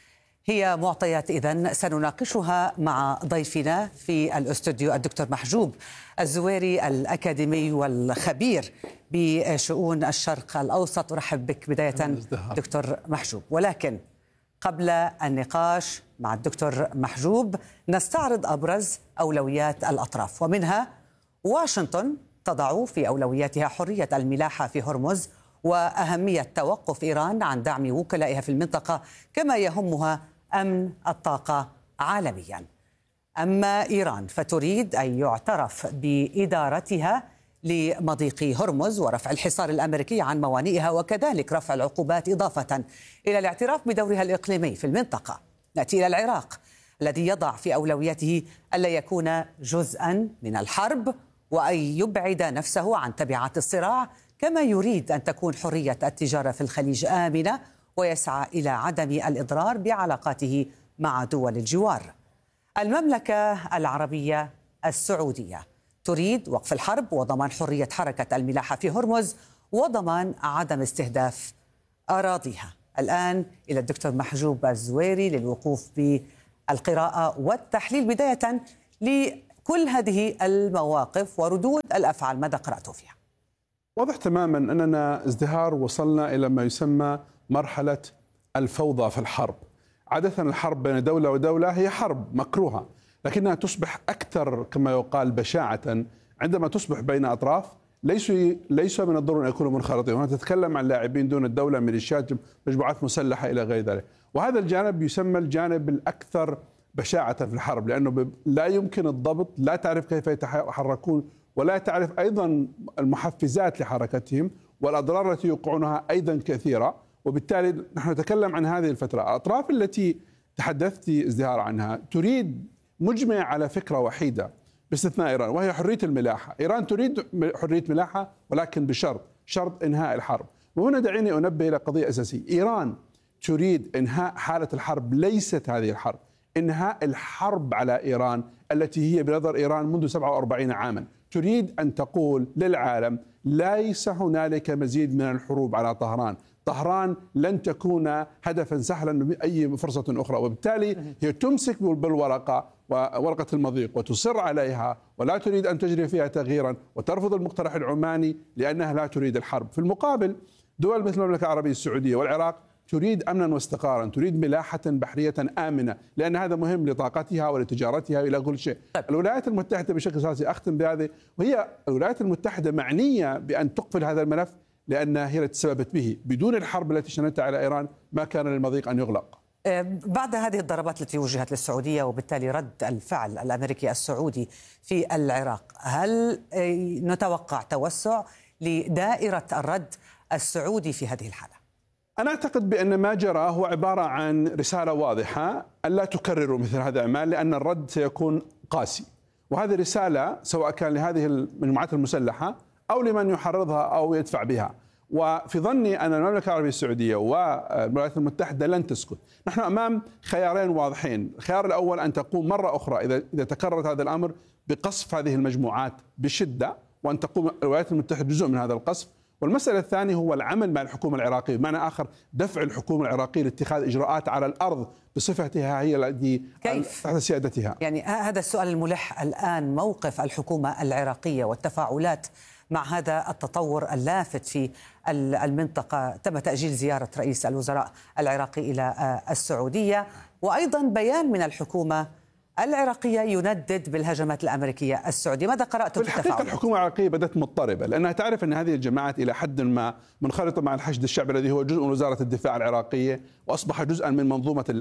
هي معطيات إذن سنناقشها مع ضيفنا في الاستوديو الدكتور محجوب الزويري الأكاديمي والخبير بشؤون الشرق الأوسط. أرحب بك بداية دكتور محجوب، ولكن قبل النقاش مع الدكتور محجوب نستعرض أبرز أولويات الأطراف، ومنها واشنطن تضع في أولوياتها حرية الملاحة في هرمز وأهمية توقف إيران عن دعم وكلائها في المنطقة، كما يهمها أمن الطاقة عالميا. أما إيران فتريد أن يعترف بإدارتها لمضيق هرمز ورفع الحصار الأمريكي عن موانئها، وكذلك رفع العقوبات، إضافة إلى الاعتراف بدورها الإقليمي في المنطقة. نأتي إلى العراق الذي يضع في أولوياته ألا يكون جزءا من الحرب وأن يبعد نفسه عن تبعات الصراع، كما يريد أن تكون حرية التجارة في الخليج آمنة، ويسعى إلى عدم الإضرار بعلاقاته مع دول الجوار. المملكة العربية السعودية تريد وقف الحرب وضمان حرية حركة الملاحة في هرمز وضمان عدم استهداف أراضيها. الآن إلى الدكتور محجوب الزويري للوقوف بالقراءة والتحليل بداية لكل هذه المواقف وردود الأفعال. ماذا قرأتوا فيها؟ واضح تماما أننا ازدهار وصلنا إلى ما يسمى مرحلة الفوضى في الحرب. عادة الحرب بين دولة ودولة هي حرب مكروهة، لكنها تصبح أكثر كما يقال بشاعة عندما تصبح بين أطراف ليس من الضروري أن يكونوا منخرطين. هنا تتكلم عن لاعبين دون الدولة، ميليشيات، مجموعات مسلحة إلى غير ذلك، وهذا الجانب يسمى الجانب الأكثر بشاعة في الحرب، لأنه لا يمكن الضبط، لا تعرف كيف يتحركون، ولا تعرف أيضا المحفزات لحركتهم، والأضرار التي يوقعونها أيضا كثيرة. وبالتالي نحن نتكلم عن هذه الفترة. الأطراف التي تحدثت ازدهار عنها تريد مجمع على فكرة وحيدة باستثناء إيران، وهي حرية الملاحة. إيران تريد حرية ملاحة ولكن شرط إنهاء الحرب. وهنا دعيني أنبه إلى قضية أساسية. إيران تريد إنهاء حالة الحرب، ليست هذه الحرب، إنهاء الحرب على إيران التي هي بنظر إيران منذ 47 عاما. تريد أن تقول للعالم ليس هنالك مزيد من الحروب على طهران. طهران لن تكون هدفا سهلا بأي فرصة أخرى، وبالتالي هي تمسك بالورقة ورقة المضيق وتصر عليها ولا تريد أن تجري فيها تغييرا، وترفض المقترح العماني لأنها لا تريد الحرب. في المقابل دول مثل المملكة العربية السعودية والعراق تريد أمنا واستقرارا، تريد ملاحة بحرية آمنة، لأن هذا مهم لطاقتها ولتجارتها إلى كل شيء. الولايات المتحدة بشكل أساسي، أختم بهذه، وهي الولايات المتحدة معنية بأن تقفل هذا الملف لأنها هي التي تسببت به. بدون الحرب التي شنتها على إيران ما كان للمضيق أن يغلق. بعد هذه الضربات التي وجهت للسعودية وبالتالي رد الفعل الأمريكي السعودي في العراق، هل نتوقع توسع لدائرة الرد السعودي في هذه الحالة؟ أنا أعتقد بأن ما جرى هو عبارة عن رسالة واضحة أن لا تكرروا مثل هذا الأعمال، لأن الرد سيكون قاسي. وهذه رسالة سواء كان لهذه المجموعات المسلحة أو لمن يحرضها أو يدفع بها. وفي ظني أن المملكة العربية السعودية والولايات المتحدة لن تسكت. نحن أمام خيارين واضحين. الخيار الأول أن تقوم مرة أخرى إذا تكرر هذا الأمر بقصف هذه المجموعات بشدة، وأن تقوم الولايات المتحدة جزء من هذا القصف. والمسألة الثانية هو العمل مع الحكومة العراقية، بمعنى آخر دفع الحكومة العراقية لاتخاذ إجراءات على الأرض بصفتها هي التي تحت سيادتها. يعني هذا السؤال الملح الآن، موقف الحكومة العراقية والتفاعلات مع هذا التطور اللافت في المنطقة. تم تأجيل زيارة رئيس الوزراء العراقي إلى السعودية، وأيضا بيان من الحكومة العراقية يندد بالهجمات الأمريكية السعودية. ماذا قرأت في الحقيقة الحكومة العراقية بدأت مضطربة، لأنها تعرف أن هذه الجماعات إلى حد ما منخرطة مع الحشد الشعبي الذي هو جزء من وزارة الدفاع العراقية، وأصبح جزءا من منظومة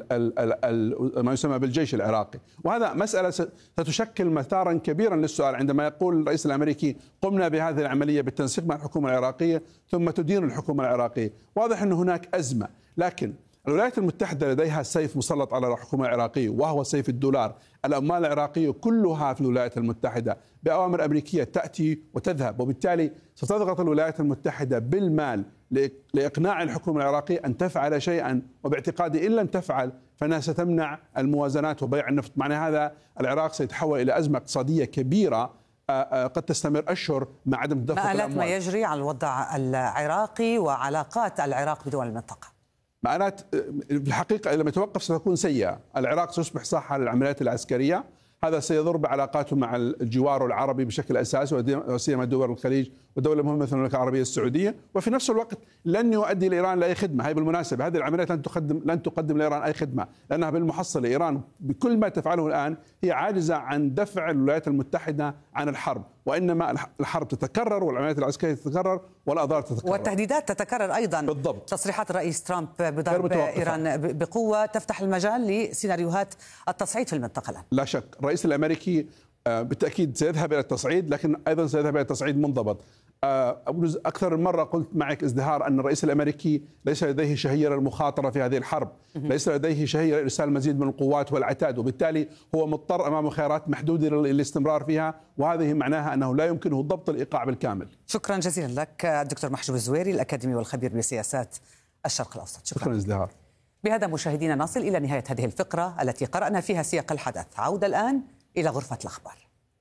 ما يسمى بالجيش العراقي. وهذا مسألة ستشكل مثارا كبيرا للسؤال عندما يقول الرئيس الأمريكي قمنا بهذه العملية بالتنسيق مع الحكومة العراقية ثم تدين الحكومة العراقية. واضح أن هناك أزمة، لكن الولايات المتحدة لديها سيف مسلط على الحكومة العراقية وهو سيف الدولار. الأموال العراقية كلها في الولايات المتحدة بأوامر أمريكية تأتي وتذهب، وبالتالي ستضغط الولايات المتحدة بالمال لإقناع الحكومة العراقية أن تفعل شيئا، وباعتقادي إن لم تفعل فإنها ستمنع الموازنات وبيع النفط. معنى هذا العراق سيتحول إلى أزمة اقتصادية كبيرة قد تستمر أشهر مع عدم تدفق الأموال. ما يجري على الوضع العراقي وعلاقات العراق بدول المنطقة. معنات في الحقيقة لما يتوقف ستكون سيئة. العراق سيصبح ساحة للعمليات العسكرية، هذا سيضر بعلاقاته مع الجوار العربي بشكل أساسي وسيما دول الخليج ودولة مهمة مثل المملكة العربية السعودية. وفي نفس الوقت لن يؤدي لإيران لأي خدمة. هاي بالمناسبة هذه العمليات لن تقدم لإيران أي خدمة، لأنها بالمحصلة إيران بكل ما تفعله الآن هي عاجزة عن دفع الولايات المتحدة عن الحرب. وإنما الحرب تتكرر والعمليات العسكرية تتكرر والأضرار تتكرر والتهديدات تتكرر أيضا. بالضبط. تصريحات الرئيس ترامب بضرب إيران بقوة تفتح المجال لسيناريوهات التصعيد في المنطقة الآن. لا شك الرئيس الأمريكي بالتأكيد سيذهب إلى التصعيد، لكن أيضا سيذهب إلى التصعيد منضبط. أكثر من مرة قلت معك ازدهار أن الرئيس الأمريكي ليس لديه شهية للمخاطرة في هذه الحرب، ليس لديه شهية لإرسال مزيد من القوات والعتاد، وبالتالي هو مضطر أمام خيارات محدودة للاستمرار فيها، وهذه معناها أنه لا يمكنه ضبط الإيقاع بالكامل. شكرا جزيلا لك الدكتور محجوب الزويري الأكاديمي والخبير بسياسات الشرق الأوسط. شكرا ازدهار. بهذا مشاهدينا نصل إلى نهاية هذه الفقرة التي قرأنا فيها سياق الحدث. عودة الآن إلى غرفة الأخبار.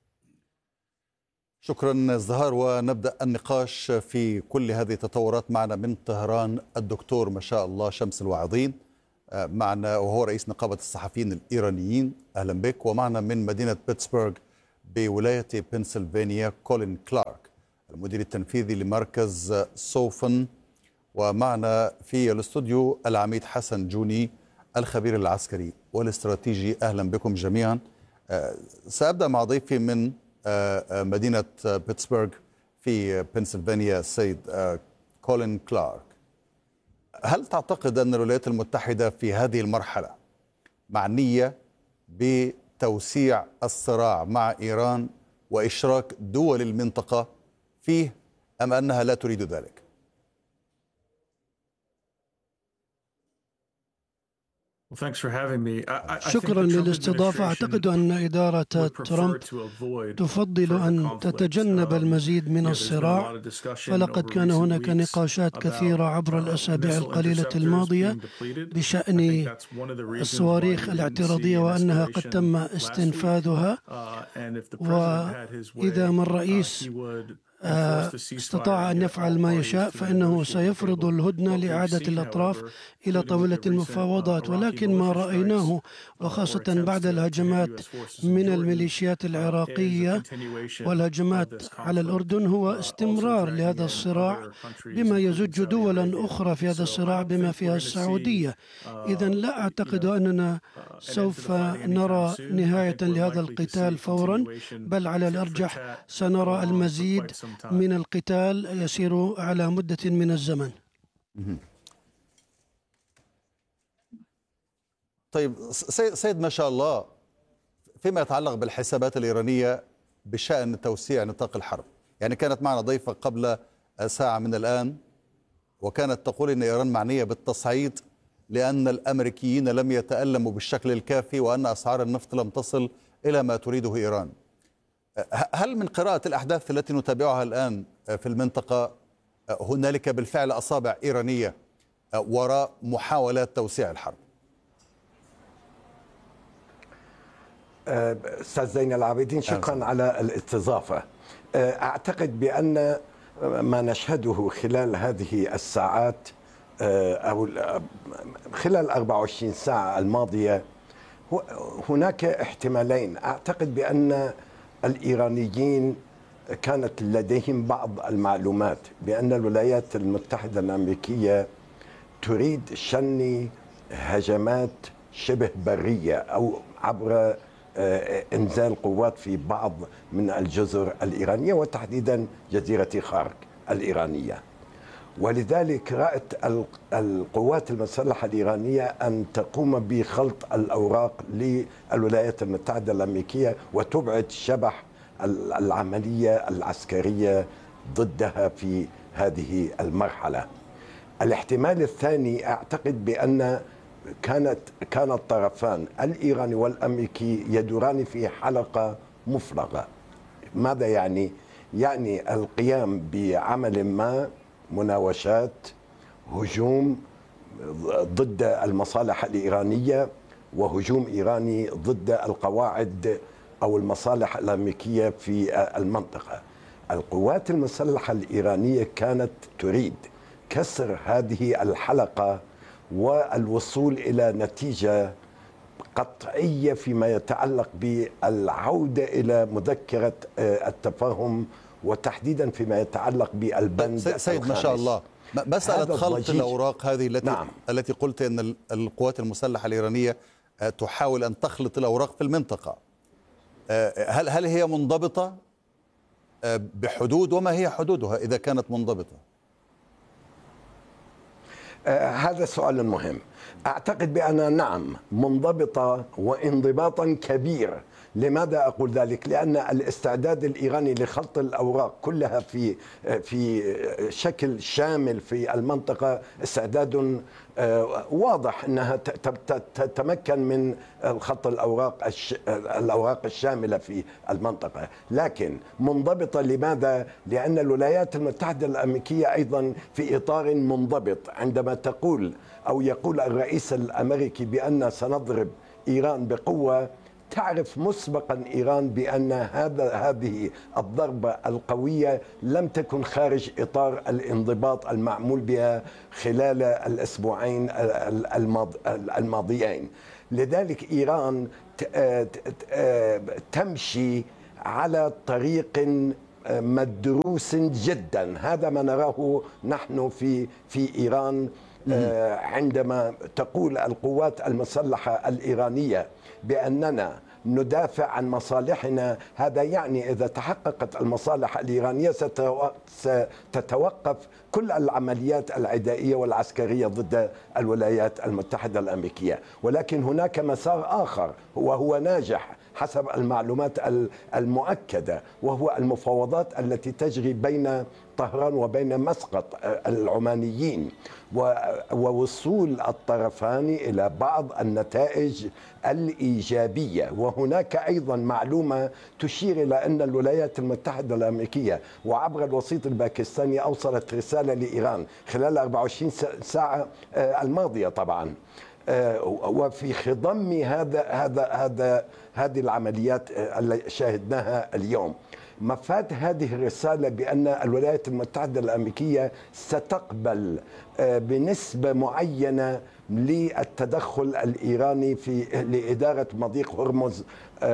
شكرا ازدهار، ونبدأ النقاش في كل هذه التطورات. معنا من طهران الدكتور ما شاء الله شمس الواعظين، معنا وهو رئيس نقابة الصحفيين الإيرانيين، أهلا بك. ومعنا من مدينة بيتسبرغ بولاية بنسلفانيا كولين كلارك المدير التنفيذي لمركز سوفن، ومعنا في الاستوديو العميد حسن جوني الخبير العسكري والاستراتيجي، أهلا بكم جميعا. سأبدأ مع ضيفي من مدينة بيتسبرغ في بنسلفانيا السيد كولين كلارك. هل تعتقد أن الولايات المتحدة في هذه المرحلة معنية بتوسيع الصراع مع إيران وإشراك دول المنطقة فيه، أم أنها لا تريد ذلك؟ شكرا للاستضافة. أعتقد أن إدارة ترامب تفضل أن تتجنب المزيد من الصراع، فلقد كان هناك نقاشات كثيرة عبر الأسابيع القليلة الماضية بشأن الصواريخ الاعتراضية وأنها قد تم استنفاذها، وإذا ما الرئيس استطاع أن يفعل ما يشاء فإنه سيفرض الهدنة لإعادة الأطراف إلى طاولة المفاوضات. ولكن ما رأيناه وخاصة بعد الهجمات من الميليشيات العراقية والهجمات على الأردن هو استمرار لهذا الصراع بما يزج دولا أخرى في هذا الصراع بما فيها السعودية. إذن لا أعتقد أننا سوف نرى نهاية لهذا القتال فورا، بل على الأرجح سنرى المزيد من القتال يسير على مدة من الزمن. طيب سيد ما شاء الله، فيما يتعلق بالحسابات الإيرانية بشأن توسيع نطاق الحرب، يعني كانت معنا ضيفة قبل ساعة من الآن وكانت تقول إن إيران معنية بالتصعيد لأن الأمريكيين لم يتألموا بالشكل الكافي وأن أسعار النفط لم تصل إلى ما تريده إيران. هل من قراءة الأحداث التي نتابعها الآن في المنطقة هنالك بالفعل أصابع إيرانية وراء محاولات توسيع الحرب؟ أستاذ زين العابدين، شكرا على الاستضافة. أعتقد بأن ما نشهده خلال هذه الساعات أو خلال 24 ساعة الماضية هناك احتمالين. أعتقد بأن الإيرانيين كانت لديهم بعض المعلومات بأن الولايات المتحدة الأمريكية تريد شن هجمات شبه برية أو عبر إنزال قوات في بعض من الجزر الإيرانية وتحديدا جزيرة خارك الإيرانية، ولذلك رأت القوات المسلحة الإيرانية أن تقوم بخلط الأوراق للولايات المتحدة الأمريكية وتبعد شبح العملية العسكرية ضدها في هذه المرحلة. الاحتمال الثاني أعتقد بأن كان الطرفان الإيراني والأمريكي يدوران في حلقة مفرغة. ماذا يعني؟ يعني القيام بعمل ما، مناوشات، هجوم ضد المصالح الإيرانية وهجوم إيراني ضد القواعد أو المصالح الأمريكية في المنطقة. القوات المسلحة الإيرانية كانت تريد كسر هذه الحلقة والوصول إلى نتيجة قطعية فيما يتعلق بالعودة إلى مذكرة التفاهم، وتحديدا فيما يتعلق بالبند سيد ما شاء الله، مسألة خلط الأوراق هذه التي قلت أن القوات المسلحة الإيرانية تحاول أن تخلط الأوراق في المنطقة، هل هي منضبطة بحدود، وما هي حدودها إذا كانت منضبطة؟ هذا سؤال مهم. أعتقد بأن نعم منضبطة وانضباطا كبير. لماذا أقول ذلك؟ لأن الاستعداد الإيراني لخلط الأوراق كلها في شكل شامل في المنطقة استعداد واضح أنها تتمكن من خلط الأوراق الشاملة في المنطقة، لكن منضبطة. لماذا؟ لأن الولايات المتحدة الأمريكية أيضا في إطار منضبط. عندما تقول أو يقول الرئيس الأمريكي بأن سنضرب إيران بقوة، تعرف مسبقا إيران بأن هذه الضربة القوية لم تكن خارج إطار الانضباط المعمول بها خلال الأسبوعين الماضيين. لذلك إيران تمشي على طريق مدروس جدا. هذا ما نراه نحن في إيران. عندما تقول القوات المسلحة الإيرانية بأننا ندافع عن مصالحنا، هذا يعني إذا تحققت المصالح الإيرانية ستتوقف كل العمليات العدائية والعسكرية ضد الولايات المتحدة الأمريكية. ولكن هناك مسار آخر وهو ناجح حسب المعلومات المؤكدة، وهو المفاوضات التي تجري بين طهران وبين مسقط العمانيين، ووصول الطرفان إلى بعض النتائج الإيجابية. وهناك أيضا معلومة تشير إلى أن الولايات المتحدة الأمريكية وعبر الوسيط الباكستاني أوصلت رسالة لإيران خلال 24 ساعة الماضية طبعا، وفي خضم هذه العمليات التي شاهدناها اليوم. مفاد هذه الرسالة بأن الولايات المتحدة الأمريكية ستقبل بنسبة معينة للتدخل الإيراني لإدارة مضيق هرمز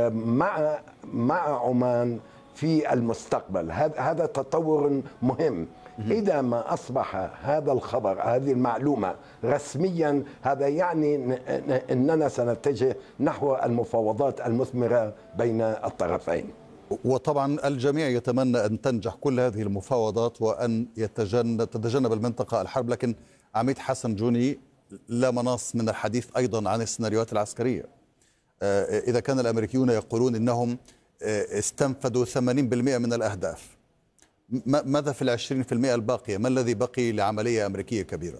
مع عمان في المستقبل. هذا تطور مهم. إذا ما أصبح هذا الخبر، هذه المعلومة رسميا، هذا يعني أننا سنتجه نحو المفاوضات المثمرة بين الطرفين. وطبعا الجميع يتمنى أن تنجح كل هذه المفاوضات وأن تتجنب المنطقة الحرب. لكن عميد حسن جوني، لا مناص من الحديث أيضا عن السيناريوهات العسكرية. إذا كان الأمريكيون يقولون إنهم استنفذوا 80% من الأهداف، ماذا في 20% الباقية؟ ما الذي بقي لعملية أمريكية كبيرة؟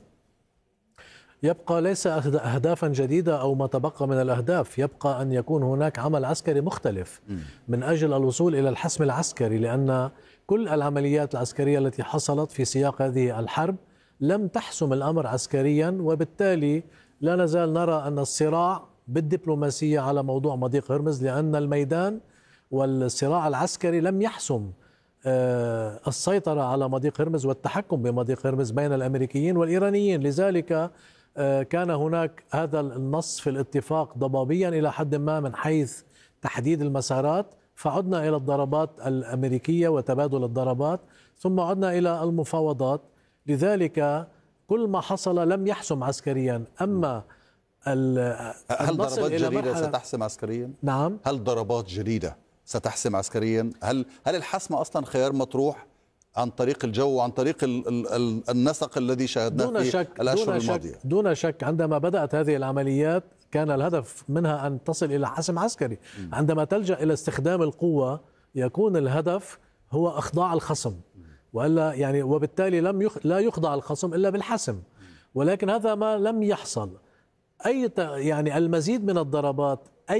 يبقى ليس أهدافا جديدة أو ما تبقى من الأهداف، يبقى أن يكون هناك عمل عسكري مختلف من أجل الوصول إلى الحسم العسكري، لأن كل العمليات العسكرية التي حصلت في سياق هذه الحرب لم تحسم الأمر عسكريا، وبالتالي لا نزال نرى أن الصراع بالدبلوماسية على موضوع مضيق هرمز، لأن الميدان والصراع العسكري لم يحسم السيطرة على مضيق هرمز والتحكم بمضيق هرمز بين الأمريكيين والإيرانيين. لذلك كان هناك هذا النص في الاتفاق ضبابيا إلى حد ما من حيث تحديد المسارات، فعدنا إلى الضربات الأمريكية وتبادل الضربات، ثم عدنا إلى المفاوضات. لذلك كل ما حصل لم يحسم عسكريا. أما هل ضربات جديدة ستحسم عسكريا؟ نعم. هل ضربات جديدة ستحسم عسكريا؟ هل الحسم أصلا خيار مطروح عن طريق الجو وعن طريق النسق الذي شاهدناه في الأشهر الماضية؟ دون شك عندما بدأت هذه العمليات كان الهدف منها أن تصل إلى حسم عسكري. عندما تلجأ إلى استخدام القوة يكون الهدف هو إخضاع الخصم، وإلا يعني وبالتالي لا يخضع الخصم إلا بالحسم. ولكن هذا ما لم يحصل. يعني المزيد من الضربات،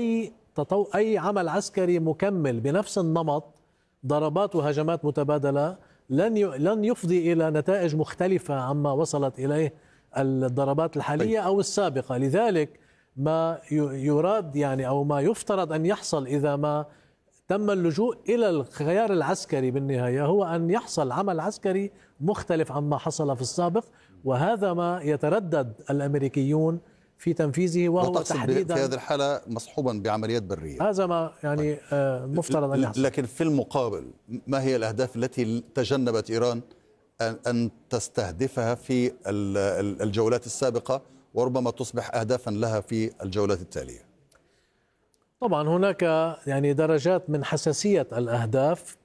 أي عمل عسكري مكمل بنفس النمط، ضربات وهجمات متبادلة، لن يفضي إلى نتائج مختلفة عما وصلت إليه الضربات الحالية أو السابقة. لذلك ما يراد يعني أو ما يفترض أن يحصل إذا ما تم اللجوء إلى الخيار العسكري بالنهاية هو أن يحصل عمل عسكري مختلف عما حصل في السابق، وهذا ما يتردد الأمريكيون في تنفيذه، وهو تحديدا في هذه الحالة مصحوبا بعمليات برية. هذا ما يعني مفترض أن يحصل. لكن في المقابل ما هي الأهداف التي تجنبت إيران أن تستهدفها في الجولات السابقة وربما تصبح أهدافا لها في الجولات التالية؟ طبعا هناك يعني درجات من حساسية الأهداف.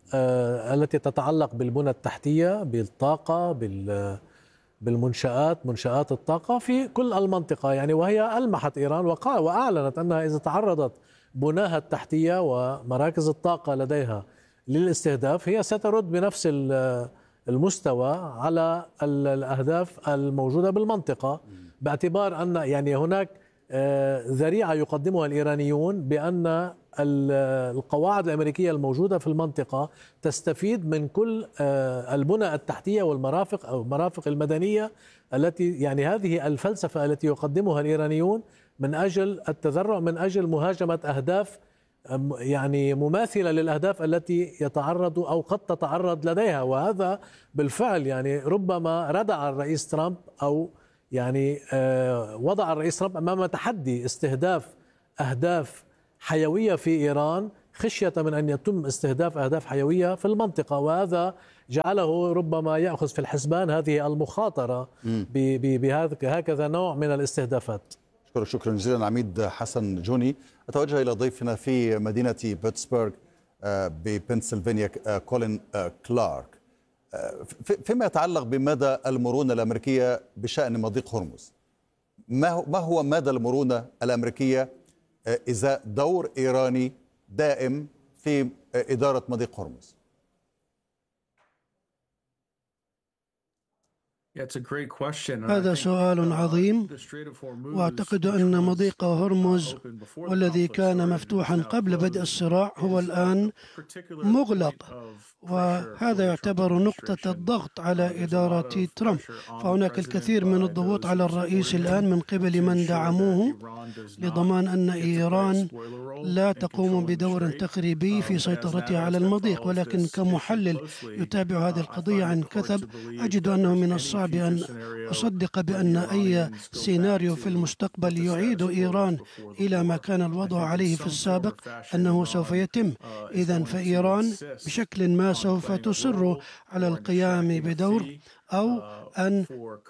التي تتعلق بالبنى التحتية، بالطاقة، بالمنشآت، منشآت الطاقة في كل المنطقة يعني. وهي ألمحت إيران وأعلنت أنها إذا تعرضت بناها التحتية ومراكز الطاقة لديها للاستهداف هي سترد بنفس المستوى على الأهداف الموجودة بالمنطقة، باعتبار أن يعني هناك ذريعة يقدمها الإيرانيون بأن القواعد الأمريكية الموجودة في المنطقة تستفيد من كل البنى التحتية والمرافق أو المرافق المدنية التي يعني هذه الفلسفة التي يقدمها الإيرانيون من أجل التذرع، من أجل مهاجمة أهداف يعني مماثلة للأهداف التي يتعرض أو قد تتعرض لديها. وهذا بالفعل يعني ربما ردع الرئيس ترامب أو يعني وضع الرئيس ترامب أمام تحدي استهداف أهداف حيوية في إيران خشية من أن يتم استهداف أهداف حيوية في المنطقة، وهذا جعله ربما يأخذ في الحسبان هذه المخاطرة بهكذا نوع من الاستهدافات. شكرا جزيلا عميد حسن جوني. أتوجه إلى ضيفنا في مدينة بيتسبرغ ببنسلفانيا كولين كلارك. فيما يتعلق بمدى المرونة الأمريكية بشأن مضيق هرمز، ما هو مدى المرونة الأمريكية إذا دور إيراني دائم في إدارة مضيق هرمز؟ هذا سؤال عظيم، وأعتقد أن مضيق هرمز والذي كان مفتوحا قبل بدء الصراع هو الآن مغلق، وهذا يعتبر نقطة الضغط على إدارة ترامب. فهناك الكثير من الضغوط على الرئيس الآن من قبل من دعموه لضمان أن إيران لا تقوم بدور تخريبي في سيطرتها على المضيق. ولكن كمحلل يتابع هذه القضية عن كثب أجد أنه من الصعب أن أصدق بأن أي سيناريو في المستقبل يعيد إيران إلى ما كان الوضع عليه في السابق أنه سوف يتم. إذن فإيران بشكل ما سوف تصر على القيام بدور أو أن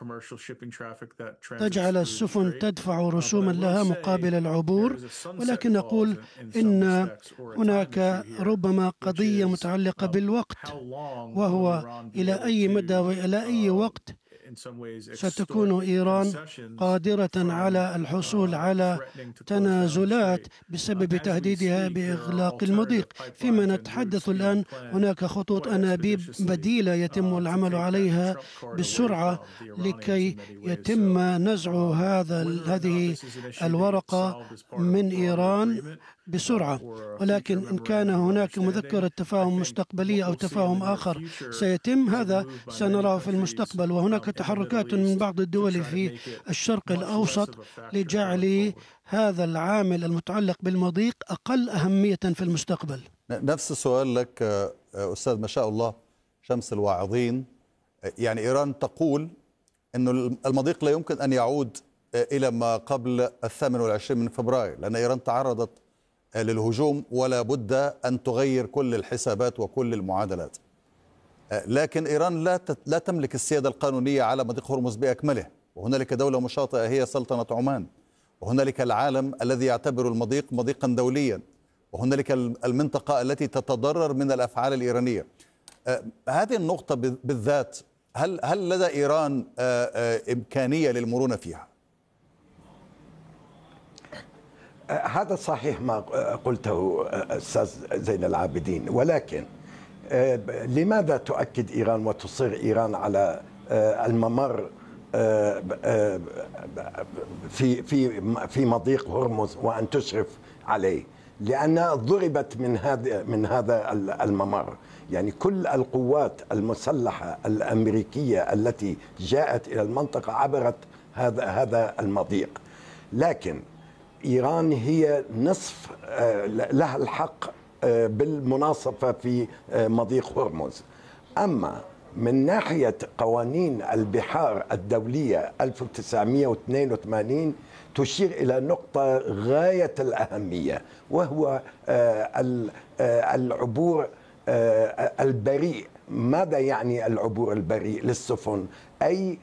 تجعل السفن تدفع رسوما لها مقابل العبور. ولكن أقول إن هناك ربما قضية متعلقة بالوقت، وهو إلى أي مدى وإلى أي وقت ستكون إيران قادرة على الحصول على تنازلات بسبب تهديدها بإغلاق المضيق. فيما نتحدث الآن هناك خطوط أنابيب بديلة يتم العمل عليها بسرعة لكي يتم نزع هذه الورقة من إيران بسرعة. ولكن إن كان هناك مذكرة تفاهم مستقبلية أو تفاهم آخر سيتم، هذا سنراه في المستقبل. وهناك تحركات من بعض الدول في الشرق الأوسط لجعل هذا العامل المتعلق بالمضيق أقل أهمية في المستقبل. نفس السؤال لك أستاذ ما شاء الله شمس الواعظين. يعني إيران تقول أن المضيق لا يمكن أن يعود إلى ما قبل 28 من فبراير، لأن إيران تعرضت للهجوم ولا بد أن تغير كل الحسابات وكل المعادلات. لكن إيران لا تملك السيادة القانونية على مضيق هرمز بأكمله، وهنالك دولة مشاطئة هي سلطنة عمان، وهنالك العالم الذي يعتبر المضيق مضيقا دوليا، وهنالك المنطقة التي تتضرر من الأفعال الإيرانية. هذه النقطة بالذات هل لدى إيران إمكانية للمرونة فيها؟ هذا صحيح ما قلته أستاذ زين العابدين، ولكن لماذا تؤكد إيران وتصر إيران على الممر في مضيق هرمز وأن تشرف عليه؟ لأنها ضربت من هذا الممر. يعني كل القوات المسلحة الأمريكية التي جاءت إلى المنطقة عبرت هذا المضيق، لكن إيران هي نصف لها الحق بالمناصفة في مضيق هرمز. أما من ناحية قوانين البحار الدولية 1982 تشير إلى نقطة غاية الأهمية، وهو العبور البريء. ماذا يعني العبور البريء للسفن؟ أي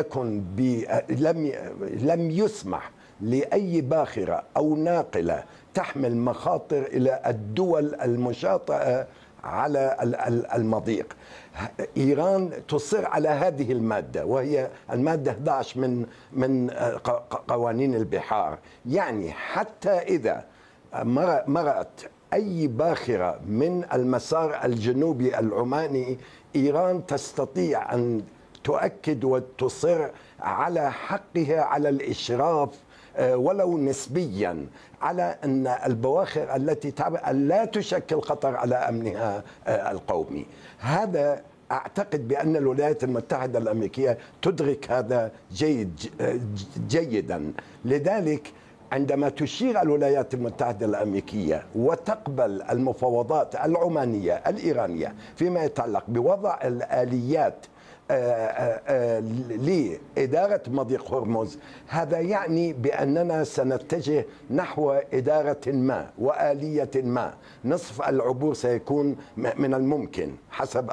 لم يسمح لأي باخرة أو ناقلة وتحمل مخاطر إلى الدول المشاطئة على المضيق. إيران تصر على هذه المادة، وهي المادة 11 من قوانين البحار. يعني حتى إذا مرت أي باخرة من المسار الجنوبي العماني، إيران تستطيع أن تؤكد وتصر على حقها على الإشراف ولو نسبيا على أن البواخر التي لا تشكل خطر على أمنها القومي. هذا أعتقد بأن الولايات المتحدة الأمريكية تدرك هذا جيدا. لذلك عندما تشير الولايات المتحدة الأمريكية وتقبل المفاوضات العمانية الإيرانية فيما يتعلق بوضع الآليات لإدارة مضيق هرمز، هذا يعني بأننا سنتجه نحو إدارة ما وآلية ما. نصف العبور سيكون من الممكن حسب